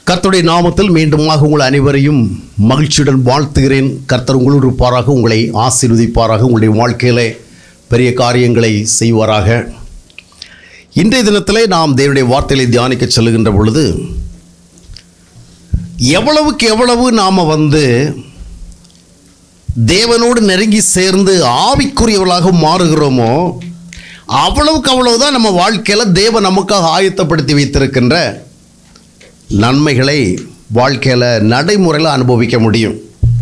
கர்த்தருடைய நாமத்தில் மீண்டுமாக உங்கள் அனைவரையும் மகிழ்ச்சியுடன் வாழ்த்துகிறேன். கர்த்தர் உங்களோடு இருப்பாராக, உங்களை ஆசீர்வதிப்பாராக, உங்களுடைய வாழ்க்கையிலே பெரிய காரியங்களை செய்வாராக. இன்றைய தினத்திலே நாம் தேவனுடைய வார்த்தைகளை தியானிக்க செல்லுகின்ற பொழுது, எவ்வளவுக்கு எவ்வளவு நாம் தேவனோடு நெருங்கி சேர்ந்து ஆவிக்குரியவர்களாக மாறுகிறோமோ அவ்வளவுக்கு அவ்வளவுதான் நம்ம வாழ்க்கையில் தேவன் நமக்காக ஆயத்தப்படுத்தி வைத்திருக்கின்ற நன்மைகளை வாழ்க்கையில் நடைமுறையில் அனுபவிக்க முடியும்.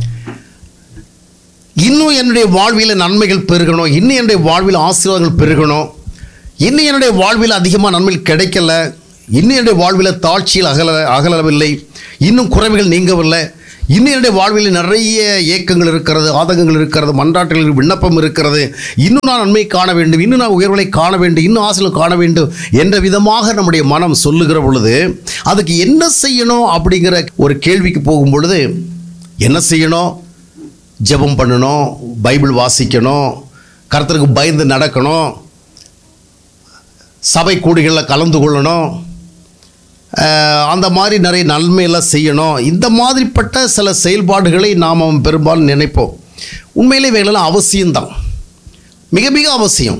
இன்னும் என்னுடைய வாழ்வில் நன்மைகள் பெருகணும், இன்னும் என்னுடைய வாழ்வில் ஆசீர்வாதங்கள் பெருகணும், இன்னும் என்னுடைய வாழ்வில் அதிகமாக நன்மைகள் கிடைக்கல, இன்னும் என்னுடைய வாழ்வில் தாழ்ச்சியில் அகலவில்லை, இன்னும் குறைவுகள் நீங்கவில்லை, இன்னும் என்னுடைய வாழ்வில் நிறைய ஏக்கங்கள் இருக்கிறது, ஆதங்கங்கள் இருக்கிறது, மன்றாட்டுகள் விண்ணப்பம் இருக்கிறது, இன்னும் நான் நன்மை காண வேண்டும், இன்னும் நான் உயர்வுகளை காண வேண்டும், இன்னும் ஆசீர்வாதம் காண வேண்டும் என்ற விதமாக நம்முடைய மனம் சொல்லுகிற பொழுது அதுக்கு என்ன செய்யணும் அப்படிங்கிற ஒரு கேள்விக்கு போகும் பொழுது, என்ன செய்யணும்? ஜெபம் பண்ணணும், பைபிள் வாசிக்கணும், கர்த்தருக்கு பயந்து நடக்கணும், சபை கூடிகளில் கலந்து கொள்ளணும், அந்த மாதிரி நிறைய நன்மையெல்லாம் செய்யணும். இந்த மாதிரிப்பட்ட சில செயல்பாடுகளை நாம் பெரும்பாலும் நினைப்போம். உண்மையிலே இவைகளெல்லாம் அவசியம்தான், மிக மிக அவசியம்.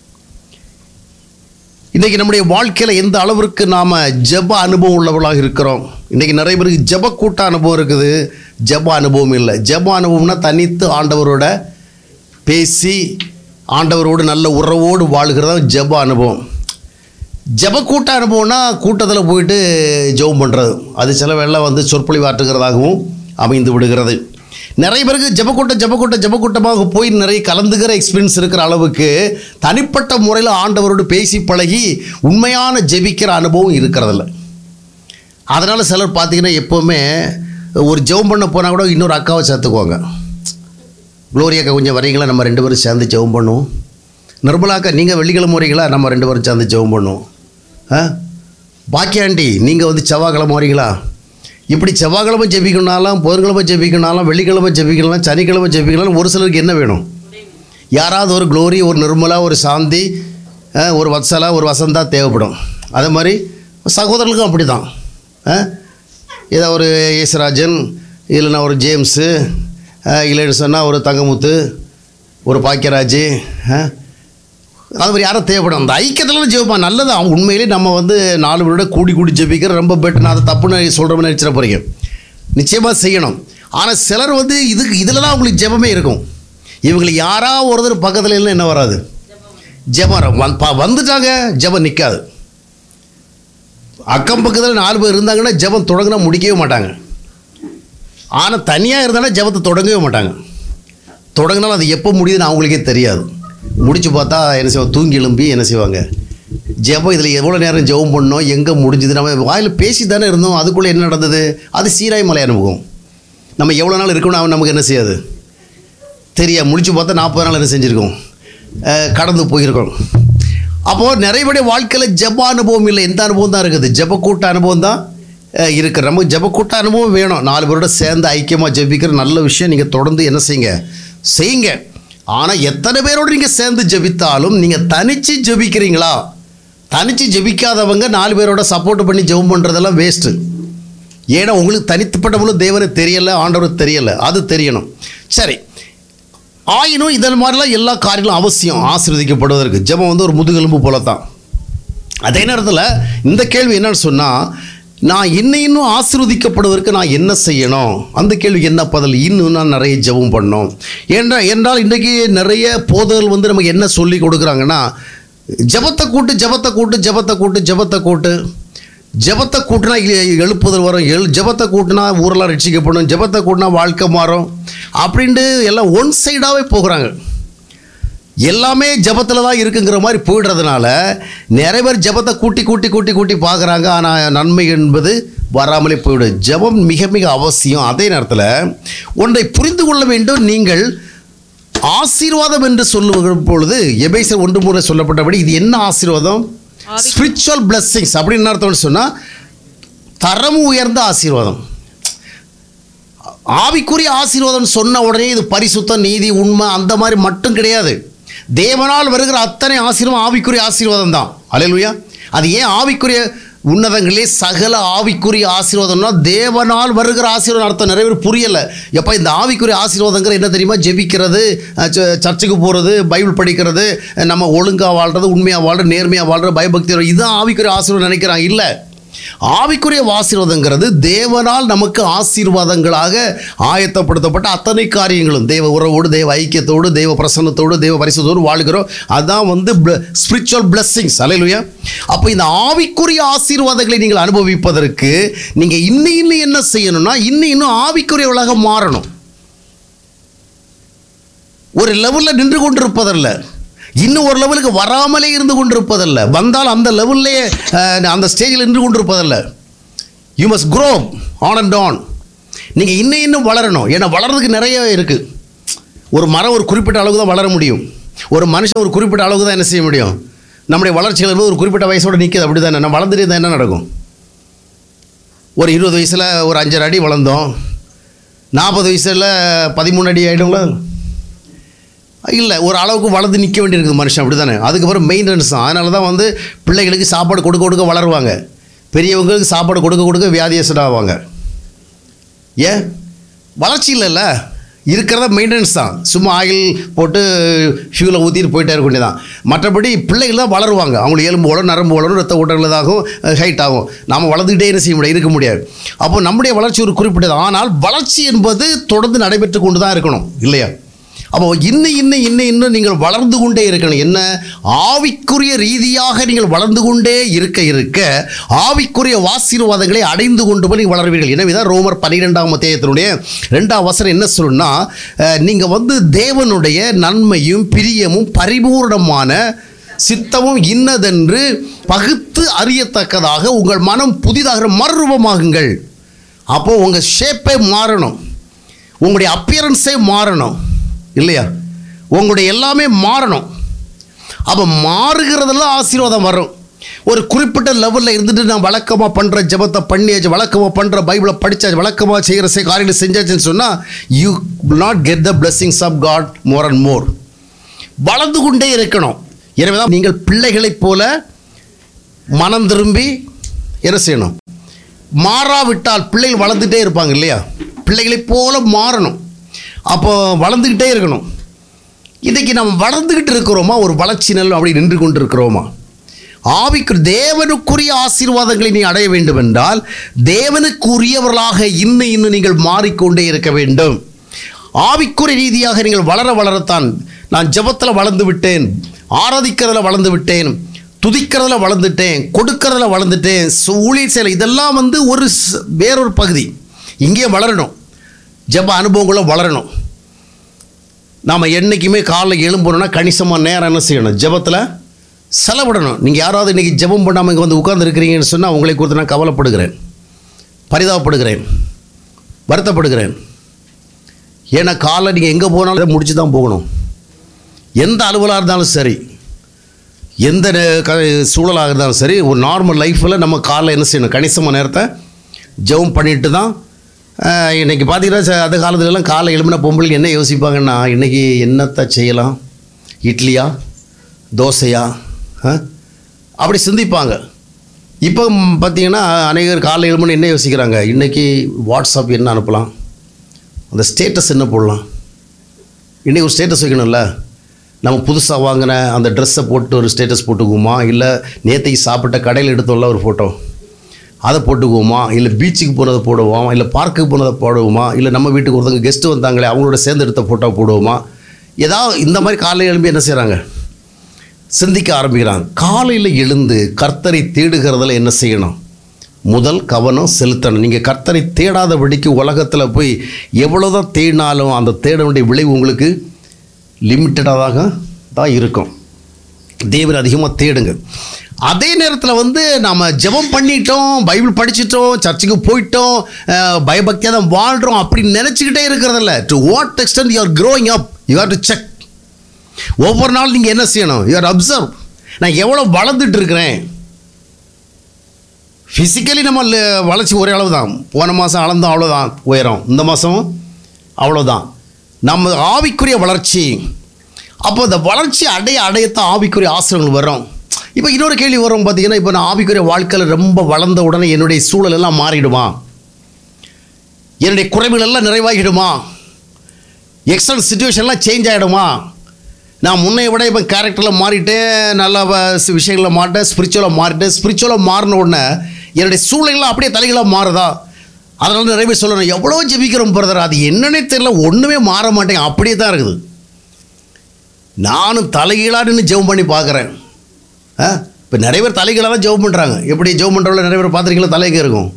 இன்றைக்கி நம்முடைய வாழ்க்கையில் எந்த அளவிற்கு நாம் ஜெப அனுபவம் உள்ளவர்களாக இருக்கிறோம். இன்றைக்கி நிறைய பேருக்கு ஜெப கூட்ட அனுபவம் இருக்குது, ஜெப அனுபவம் இல்லை. ஜெப அனுபவம்னா தனித்து ஆண்டவரோட பேசி ஆண்டவரோடு நல்ல உறவோடு வாழ்கிறதா ஜெப அனுபவம். ஜெப கூட்ட அனுபவம்னா கூட்டத்தில் போயிட்டு ஜெபம் பண்ணுறது, அது சில வேளை சொற்பொழிவாற்றுகிறதாகவும் அமைந்து விடுகிறது. நிறைய பேருக்கு ஜெபக்கூட்டமாக போய் நிறைய கலந்துக்கிற எக்ஸ்பீரியன்ஸ் இருக்கிற அளவுக்கு தனிப்பட்ட முறையில் ஆண்டவரோடு பேசி பழகி உண்மையான ஜெபிக்கிற அனுபவம் இருக்கிறதில்ல. அதனால் சிலர் பார்த்திங்கன்னா எப்போவுமே ஒரு ஜெபம் பண்ண போனால் கூட இன்னொரு அக்காவை சேர்த்துக்குவாங்க. குளோரி அக்கா கொஞ்சம் வரீங்களா, நம்ம 2 பேரும் சேர்ந்து ஜெபம் பண்ணுவோம். நிர்மலாக்கா நீங்கள் வெள்ளிக்கிழமை வரீங்களா, நம்ம 2 பேரும் சேர்ந்து ஜெபம் பண்ணுவோம். பாக்கியாண்டி நீங்கள் செவ்வாய்க்கிழமை வரீங்களா? இப்படி செவ்வாய்க்கிழமை ஜெபிக்கணுனாலும், புதன்கிழமை ஜெபிக்கணுனாலும், வெள்ளிக்கிழமை ஜெபிக்கணும், சனிக்கிழமை ஜெபிக்கணும். ஒரு சிலருக்கு என்ன வேணும்? யாராவது ஒரு குளோரி, ஒரு நிர்மலா, ஒரு சாந்தி, ஒரு வத்சலா, ஒரு வசந்தா தேவைப்படும். அதே மாதிரி சகோதரர்களுக்கும் அப்படி தான். ஏதோ ஒரு யேசுராஜன், இல்லைன்னா ஒரு ஜேம்ஸு, இல்லைன்னு சொன்னால் ஒரு தங்கமுத்து, ஒரு பாக்கியராஜ், அது மாதிரி யாரும் தேவைப்படும். அந்த ஐக்கியத்தில் ஜெபிப்பான், நல்லது. அவங்க உண்மையிலே நம்ம 4 பேரோட கூடி ஜெபிக்கிற ரொம்ப பெட்டர். நான் அதை தப்புன்னு சொல்கிறோம்னு நினச்சிட போகிறீங்க. நிச்சயமாக செய்யணும். ஆனால் சிலர் இதில் தான் அவங்களுக்கு ஜெபமே இருக்கும். இவங்களுக்கு யாராவது ஒருத்தர் பக்கத்தில் இல்லைன்னா என்ன வராது? ஜெபம் வந்துட்டாங்க, ஜெபம் நிற்காது. அக்கம் பக்கத்தில் 4 பேர் இருந்தாங்கன்னா ஜெபம் தொடங்கினா முடிக்கவே மாட்டாங்க. ஆனால் தனியாக இருந்தாலும் ஜெபத்தை தொடங்கவே மாட்டாங்க. தொடங்கினாலும் அது எப்போ முடியுதுன்னு அவங்களுக்கே தெரியாது. முடிச்சு பார்த்தா என்ன செய்வாங்க? தூங்கி எழும்பி என்ன செய்வாங்க? ஜெபம் இதில் எவ்வளோ நேரம் ஜெபம் பண்ணோம், எங்கே முடிஞ்சுது, நம்ம வாயில் பேசி தானே இருந்தோம், அதுக்குள்ளே என்ன நடந்தது? அது சீராய் மலை அனுபவம். நம்ம எவ்வளோ நாள் இருக்கணும் நமக்கு என்ன செய்யாது தெரியாது. முடிச்சு பார்த்தா 40 நாள் என்ன செஞ்சுருக்கோம், கடந்து போயிருக்கோம். அப்போது நிறைய வாழ்க்கையில் ஜெப அனுபவம் இல்லை, எந்த அனுபவம் தான் இருக்குது? ஜெப கூட்ட அனுபவம் தான் இருக்குது. நமக்கு ஜெப கூட்ட அனுபவம் வேணும். 4 பேரோட சேர்ந்து ஐக்கியமாக ஜெபிக்கிற நல்ல விஷயம். நீங்கள் தொடர்ந்து என்ன செய்யுங்க. ஆனால் எத்தனை பேரோடு நீங்கள் சேர்ந்து ஜெபித்தாலும் நீங்கள் தனித்து ஜெபிக்கிறீங்களா? தனித்து ஜெபிக்காதவங்க 4 பேரோட சப்போர்ட் பண்ணி ஜெபம் பண்ணுறதெல்லாம் வேஸ்ட்டு. ஏன்னா உங்களுக்கு தனித்துப்பட்டவங்களும் தேவனை தெரியலை, ஆண்டவருக்கு தெரியலை, அது தெரியணும். சரி, ஆயினும் இதன் மாதிரிலாம் எல்லா காரியங்களும் அவசியம் ஆசீர்வதிக்கப்படுவதற்கு. ஜெபம் ஒரு முதுகெலும்பு போல தான். அதே நேரத்தில் இந்த கேள்வி என்னன்னு சொன்னால், நான் இன்னும் ஆசீர்வதிக்கப்படுவதற்கு நான் என்ன செய்யணும்? அந்த கேள்விக்கு என்ன பதில்? இன்னும் நான் நிறைய ஜெபம் பண்ணணும் என்றால் இன்றைக்கி நிறைய போதகர்கள் நமக்கு என்ன சொல்லி கொடுக்குறாங்கன்னா, ஜெபத்தை கூட்டுனா எழுப்புதல் வரும், ஜெபத்தை கூட்டினா ஊரெல்லாம் ரட்சிக்கப்படும், ஜெபத்தை கூட்டினா வாழ்க்கை மாறும் அப்படின்ட்டு எல்லாம் ஒன் சைடாகவே போகிறாங்க. எல்லாமே ஜெபத்தில் தான் இருக்குங்கிற மாதிரி போயிடுறதுனால நிறைய பேர் ஜெபத்தை கூட்டி பார்க்குறாங்க. ஆனால் நன்மை என்பது வராமலே போய்விடும். ஜெபம் மிக மிக அவசியம். அதே நேரத்தில் ஒன்றை புரிந்து கொள்ள வேண்டும். நீங்கள் ஆசீர்வாதம் என்று சொல்லுகிற பொழுது எபேசியர் 1:3 சொல்லப்பட்டபடி இது என்ன ஆசீர்வாதம்? ஸ்பிரிச்சுவல் பிளெஸ்ஸிங்ஸ் அப்படின்னு அர்த்தம்னு சொன்னால் தரம் உயர்ந்த ஆசீர்வாதம். ஆவிக்குரிய ஆசீர்வாதம் சொன்ன உடனே இது பரிசுத்தம், நீதி, உண்மை அந்த மாதிரி மட்டும் கிடையாது. தேவனால் வருகிற அத்தனை ஆசீர்வாதம் ஆவிக்குரிய ஆசீர்வாதம் தான். அல்லேலூயா. அது ஏன் ஆவிக்குரிய உன்னதங்களே சகல ஆவிக்குரிய ஆசீர்வாதம்னா தேவனால் வருகிற ஆசீர்வாதம் அர்த்தம் நிறைய பேர் புரியலை. எப்போ இந்த ஆவிக்குரிய ஆசீர்வாதங்கிற என்ன தெரியுமா? ஜெபிக்கிறது, சர்ச்சுக்கு போகிறது, பைபிள் படிக்கிறது, நம்ம ஒழுங்காக வாழ்கிறது, உண்மையாக வாழ்கிறது, நேர்மையாக வாழ்கிறது, பயபக்தி, இதுதான் ஆவிக்குரிய ஆசீர்வாதம் நினைக்கிறாங்க. இல்லை, ஆவிக்குரிய ஆசீர்வாதங்கிறது தேவனால் நமக்கு ஆசீர்வாதங்களாக ஆயத்தப்படுத்தப்பட்ட அத்தனை காரியங்களும் தேவ உறவோடு, தேவ ஐக்கியத்தோடு, தேவ பிரசன்னத்தோடு, தேவ பரிசுத்தோடு வாழ்கிறோம். அதுதான் ஸ்பிரிச்சுவல் பிளெஸிங்ஸ். அல்லேலூயா. அப்போ இந்த ஆவிக்குரிய ஆசீர்வாதங்களை நீங்கள் அனுபவிப்பதற்கு நீங்கள் இன்னும் என்ன செய்யணும்னா, இன்னும் ஆவிக்குரியவளாக மாறணும். ஒரு லெவலில் நின்று கொண்டிருப்பதல்ல, இன்னும் ஒரு லெவலுக்கு வராமலே இருந்து கொண்டிருப்பதல்ல, வந்தால் அந்த லெவல்லே அந்த ஸ்டேஜில் நின்று கொண்டிருப்பதல்ல. You must grow on and on. நீங்கள் இன்னும் வளரணும். ஏன்னா வளர்றதுக்கு நிறைய இருக்குது. ஒரு மரம் ஒரு குறிப்பிட்ட அளவுக்கு தான் வளர முடியும். ஒரு மனுஷன் ஒரு குறிப்பிட்ட அளவுக்கு தான் என்ன செய்ய முடியும். நம்முடைய வளர்ச்சிகள் ஒரு குறிப்பிட்ட வயசோடு நிற்கிது. அப்படி தானே நம்ம வளர்ந்துட்டு இருந்தால் என்ன நடக்கும்? ஒரு 20 வயசில் ஒரு 5 அடி வளர்ந்தோம், 40 வயசில் 13 அடி ஆகிடுங்களா? இல்லை, ஒரு அளவுக்கு வளர்ந்து நிற்க வேண்டியிருக்குது மனுஷன். அப்படி தானே. அதுக்கப்புறம் மெயின்டெனன்ஸ் தான். அதனால தான் பிள்ளைகளுக்கு சாப்பாடு கொடுக்க வளருவாங்க, பெரியவங்களுக்கு சாப்பாடு கொடுக்க வியாதியஸ்ட் ஆவாங்க. ஏன்? வளர்ச்சி இல்லைல்ல, இருக்கிறத மெயின்டெனன்ஸ் தான். சும்மா ஆயில் போட்டு ஃபியூலை ஊற்றிட்டு போயிட்டே இருக்க வேண்டியதான். மற்றபடி பிள்ளைகள் தான் வளருவாங்க. அவங்களுக்கு எலும்பு வளரும், நரம்பு வளரும், ரத்த ஓட்டங்களதாகும், ஹைட் ஆகும். நாம் வளர்ந்துக்கிட்டே என்ன செய்ய முடியாது, இருக்க முடியாது. அப்போ நம்முடைய வளர்ச்சி ஒரு குறிப்பிட்டது. ஆனால் வளர்ச்சி என்பது தொடர்ந்து நடைபெற்று கொண்டு தான் இருக்கணும், இல்லையா? அப்போ இன்னும் நீங்கள் வளர்ந்து கொண்டே இருக்கணும். என்ன? ஆவிக்குரிய ரீதியாக நீங்கள் வளர்ந்து கொண்டே இருக்க ஆவிக்குரிய ஆசீர்வாதங்களை அடைந்து கொண்டு போய் நீங்கள் வளர்வீர்கள். எனவே தான் ரோமர் 12ஆம் அத்தியாயத்தினுடைய 2ஆம் வசனம் என்ன சொல்லுன்னா, நீங்கள் தேவனுடைய நன்மையும் பிரியமும் பரிபூர்ணமான சித்தமும் இன்னதென்று பகுத்து அறியத்தக்கதாக உங்கள் மனம் புதிதாக மறுரூபமாகுங்கள். அப்போது உங்கள் ஷேப்பே மாறணும், உங்களுடைய அப்பியரன்ஸே மாறணும், இல்லையா? உங்களுடைய எல்லாமே மாறணும். அப்போ மாறுகிறதெல்லாம் ஆசீர்வாதம் வரும். ஒரு குறிப்பிட்ட லெவலில் இருந்துட்டு நான் வழக்கமாக பண்ணுற ஜெபத்தை பண்ணியாச்சு, வழக்கமாக பண்ணுற பைபிளை படித்தாச்சு, வழக்கமாக செய்கிற காரியங்களை செஞ்சாச்சுன்னு சொன்னால் you will not get the blessings of God more and more. வளர்ந்து கொண்டே இருக்கணும். எனவே தான் நீங்கள் பிள்ளைகளைப் போல மனம் திரும்பி என்ன செய்யணும்? மாறாவிட்டால் பிள்ளைகள் வளர்ந்துகிட்டே இருப்பாங்க, இல்லையா? பிள்ளைகளைப் போல மாறணும். அப்போ வளர்ந்துக்கிட்டே இருக்கணும். இன்றைக்கி நம்ம வளர்ந்துக்கிட்டு இருக்கிறோமா? ஒரு வளர்ச்சி நிலை அப்படி நின்று கொண்டு இருக்கிறோமா? ஆவிக்கு தேவனுக்குரிய ஆசீர்வாதங்களை நீ அடைய வேண்டும் என்றால் தேவனுக்குரியவர்களாக இன்னும் நீங்கள் மாறிக்கொண்டே இருக்க வேண்டும். ஆவிக்குரிய ரீதியாக நீங்கள் வளரத்தான். நான் ஜெபத்தில் வளர்ந்து விட்டேன், ஆராதிக்கிறதுல வளர்ந்து விட்டேன், துதிக்கிறதுல வளர்ந்துட்டேன், கொடுக்கறதுல வளர்ந்துட்டேன், ஊழியர் செயல், இதெல்லாம் வேறொரு பகுதி. இங்கே வளரணும். ஜெப அனுபவங்களும் வளரணும். நாம் என்றைக்குமே காலையில் எழும்பணும்னா கணிசமாக நேரம் என்ன செய்யணும்? ஜெபத்தில் செலவிடணும். நீங்கள் யாராவது இன்றைக்கி ஜெபம் பண்ணாமல் இங்கே உட்கார்ந்துருக்கிறீங்கன்னு சொன்னால் உங்களை குறித்து நான் கவலைப்படுகிறேன், பரிதாபப்படுகிறேன், வருத்தப்படுகிறேன். ஏன்னா காலைல நீங்கள் எங்கே போனாலும் முடிச்சு தான் போகணும். எந்த அலுவலாக இருந்தாலும் சரி, எந்த சூழலாக இருந்தாலும் சரி, ஒரு நார்மல் லைஃப்பில் நம்ம காலைல என்ன செய்யணும்? கணிசமாக நேரத்தை ஜெபம் பண்ணிட்டு தான். இன்றைக்கி பார்த்தீங்கன்னா அந்த காலத்துலலாம் காலை எழுப்பின பொம்பளைக்கு என்ன யோசிப்பாங்கன்னா, இன்றைக்கி என்னத்தை செய்யலாம், இட்லியா தோசையா அப்படி சிந்திப்பாங்க. இப்போ பார்த்தீங்கன்னா அநேகர் காலை எழுப்பின என்ன யோசிக்கிறாங்க? இன்றைக்கி வாட்ஸ்அப் என்ன அனுப்பலாம், அந்த ஸ்டேட்டஸ் என்ன போடலாம். இன்றைக்கி ஒரு ஸ்டேட்டஸ் வைக்கணும்ல. நம்ம புதுசாக வாங்கின அந்த ட்ரெஸ்ஸை போட்டு ஒரு ஸ்டேட்டஸ் போட்டுக்குவோமா, இல்லை நேற்றைக்கு சாப்பிட்ட கடையில் எடுத்தோம்ல ஒரு ஃபோட்டோ அதை போட்டுக்குவோமா, இல்லை பீச்சுக்கு போனதை போடுவோம், இல்லை பார்க்குக்கு போனதை போடுவோமா, இல்லை நம்ம வீட்டுக்கு ஒருத்தவங்க கெஸ்ட்டு வந்தாங்களே அவங்களோட சேர்ந்து எடுத்த ஃபோட்டோ போடுவோமா, ஏதாவது இந்த மாதிரி காலையில் எழும்பி என்ன செய்கிறாங்க? சிந்திக்க ஆரம்பிக்கிறாங்க. காலையில் எழுந்து கர்த்தரை தேடுகிறதுல என்ன செய்யணும்? முதல் கவனம் செலுத்தணும். நீங்கள் கர்த்தரை தேடாதபடிக்கு உலகத்தில் போய் எவ்வளோதான் தேடினாலும் அந்த தேட வேண்டிய விளைவு உங்களுக்கு லிமிட்டடாக தான் இருக்கும். தேவனை அதிகமாக தேடுங்க. அதே நேரத்தில் நம்ம ஜெபம் பண்ணிட்டோம், பைபிள் படிச்சிட்டோம், சர்ச்சுக்கு போயிட்டோம், பயபக்தியாக தான் வாழ்கிறோம் அப்படி நினச்சிக்கிட்டே இருக்கிறதில்ல. To what extend you are growing up, you have to check. ஒவ்வொரு நாள் நீங்கள் என்ன செய்யணும்? You are observe. நான் எவ்வளோ வளர்ந்துட்டு இருக்கிறேன். ஃபிசிக்கலி நம்ம வளர்ச்சி ஒரே அளவு தான். போன மாதம் அளந்தோம், அவ்வளோதான் உயரம். இந்த மாதம் அவ்வளோதான். நம்ம ஆவிக்குரிய வளர்ச்சி. அப்போ இந்த வளர்ச்சி அடையத்தான் ஆவிக்குரிய ஆசிரியர்கள் வரும். இப்போ இன்னொரு கேள்வி வரும் பார்த்தீங்கன்னா, இப்போ நான் ஆவிக்குரிய வாழ்க்கையில் ரொம்ப வளர்ந்த உடனே என்னுடைய சூழல் எல்லாம் மாறிடுமா? என்னுடைய குறைவுகள் எல்லாம் நிறைவாகிடுமா? External சிச்சுவேஷன்லாம் change ஆகிடுமா? நான் முன்னைய விட இப்போ கேரக்டரில் மாறிட்டேன், நல்ல விஷயங்களில் மாறிட்டேன், ஸ்பிரிச்சுவலாக மாறிட்டேன். ஸ்பிரிச்சுவலாக மாறின உடனே என்னுடைய சூழ்நிலைகள்லாம் அப்படியே தலைகளாக மாறுதா? அதனால நிறைய பேர் சொல்லணும், எவ்வளோ ஜெபிக்கிறோம் பிரதர், அது என்னன்னே தெரியல, ஒன்றுமே மாற மாட்டேங்க, அப்படியே தான் இருக்குது. நானும் தலைகீழான்னு ஜெபம் பண்ணி பார்க்குறேன். இப்போ நிறைய பேர் தலைகீழாக தான் ஜெபம் பண்ணுறாங்க. எப்படி ஜெபம் பண்ணுறவங்கள நிறைய பேர் பார்த்துருக்கீங்களா? தலைக்கு இருக்கும்,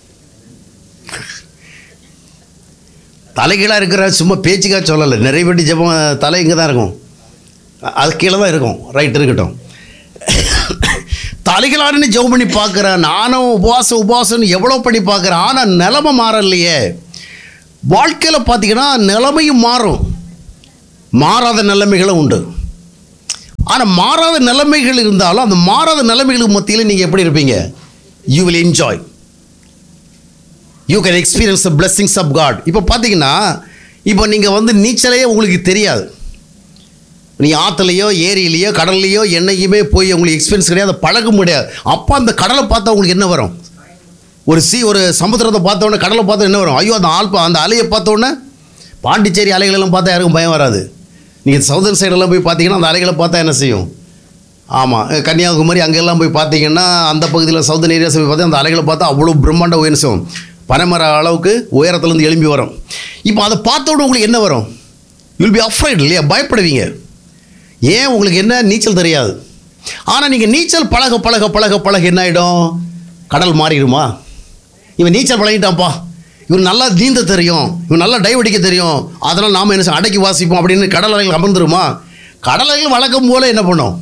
தலைகீழாக இருக்கிற சும்மா பேச்சுக்காக சொல்லலை. நிறைய பேர் ஜெபம் தலை இங்கே தான் இருக்கும், அது கீழே தான் இருக்கும். ரைட், இருக்கட்டும். தலைகளான்னு ஜெபம் பண்ணி பார்க்குறேன், நானும் உபவாசம் எவ்வளோ பண்ணி பார்க்குறேன். ஆனால் நிலைமை மாறலையே. வாழ்க்கையில் பார்த்தீங்கன்னா நிலைமையும் மாறும், மாறாத நிலைமைகளும் உண்டு. ஆனால் மாறாத நிலைமைகள் இருந்தாலும் அந்த மாறாத நிலைமைகளுக்கு மத்தியில் நீங்கள் எப்படி இருப்பீங்க? You will enjoy, you can experience the blessings of God. இப்போ பார்த்தீங்கன்னா, இப்போ நீங்கள் நீச்சலையே உங்களுக்கு தெரியாது. நீங்கள் ஆற்றுலையோ ஏரியிலையோ கடல்லையோ என்னைக்குமே போய் உங்களுக்கு எக்ஸ்பீரியன்ஸ் கிடையாது, பழக முடியாது. அப்போ அந்த கடலை பார்த்தா உங்களுக்கு என்ன வரும்? ஒரு சமுத்திரத்தை பார்த்தோன்னே, கடலை பார்த்தா என்ன வரும்? ஐயோ, அந்த அலையை பார்த்தோன்னே, பாண்டிச்சேரி அலைகளெல்லாம் பார்த்தா யாருக்கும் பயம் வராது. நீங்கள் சவுதர்ன் சைடெல்லாம் போய் பார்த்தீங்கன்னா அந்த அலைகளை பார்த்தா என்ன செய்யும்? ஆமாம், கன்னியாகுமரி அங்கெல்லாம் போய் பார்த்தீங்கன்னா, அந்த பகுதியில் சவுதர்ன் ஏரியாஸ் போய் பார்த்தா அந்த அலைகளை பார்த்தா அவ்வளோ பிரம்மாண்ட உயர்ந்தும் பனைமர அளவுக்கு உயரத்துலேருந்து எழும்பி வரும். இப்போ அதை பார்த்தோன்னே உங்களுக்கு என்ன வரும்? யூல் பி அஃப்ரைட் இல்லையா? பயப்படுவீங்க. ஏன்? உங்களுக்கு என்ன? நீச்சல் தெரியாது. ஆனால் நீங்கள் நீச்சல் பழக பழக பழக பழக என்ன ஆகிடும்? கடல் மாறிடுமா? இவன் நீச்சல் பழகிட்டான்ப்பா, இவன் நல்லா நீந்த தெரியும், இவன் நல்லா டைவ் அடிக்க தெரியும், அதனால் நாம் என்ன அடக்கி வாசிப்போம் அப்படின்னு கடல் அலைகள் அமர்ந்துருமா? கடல் அலைகள் வழக்கம் போல் என்ன பண்ணும்?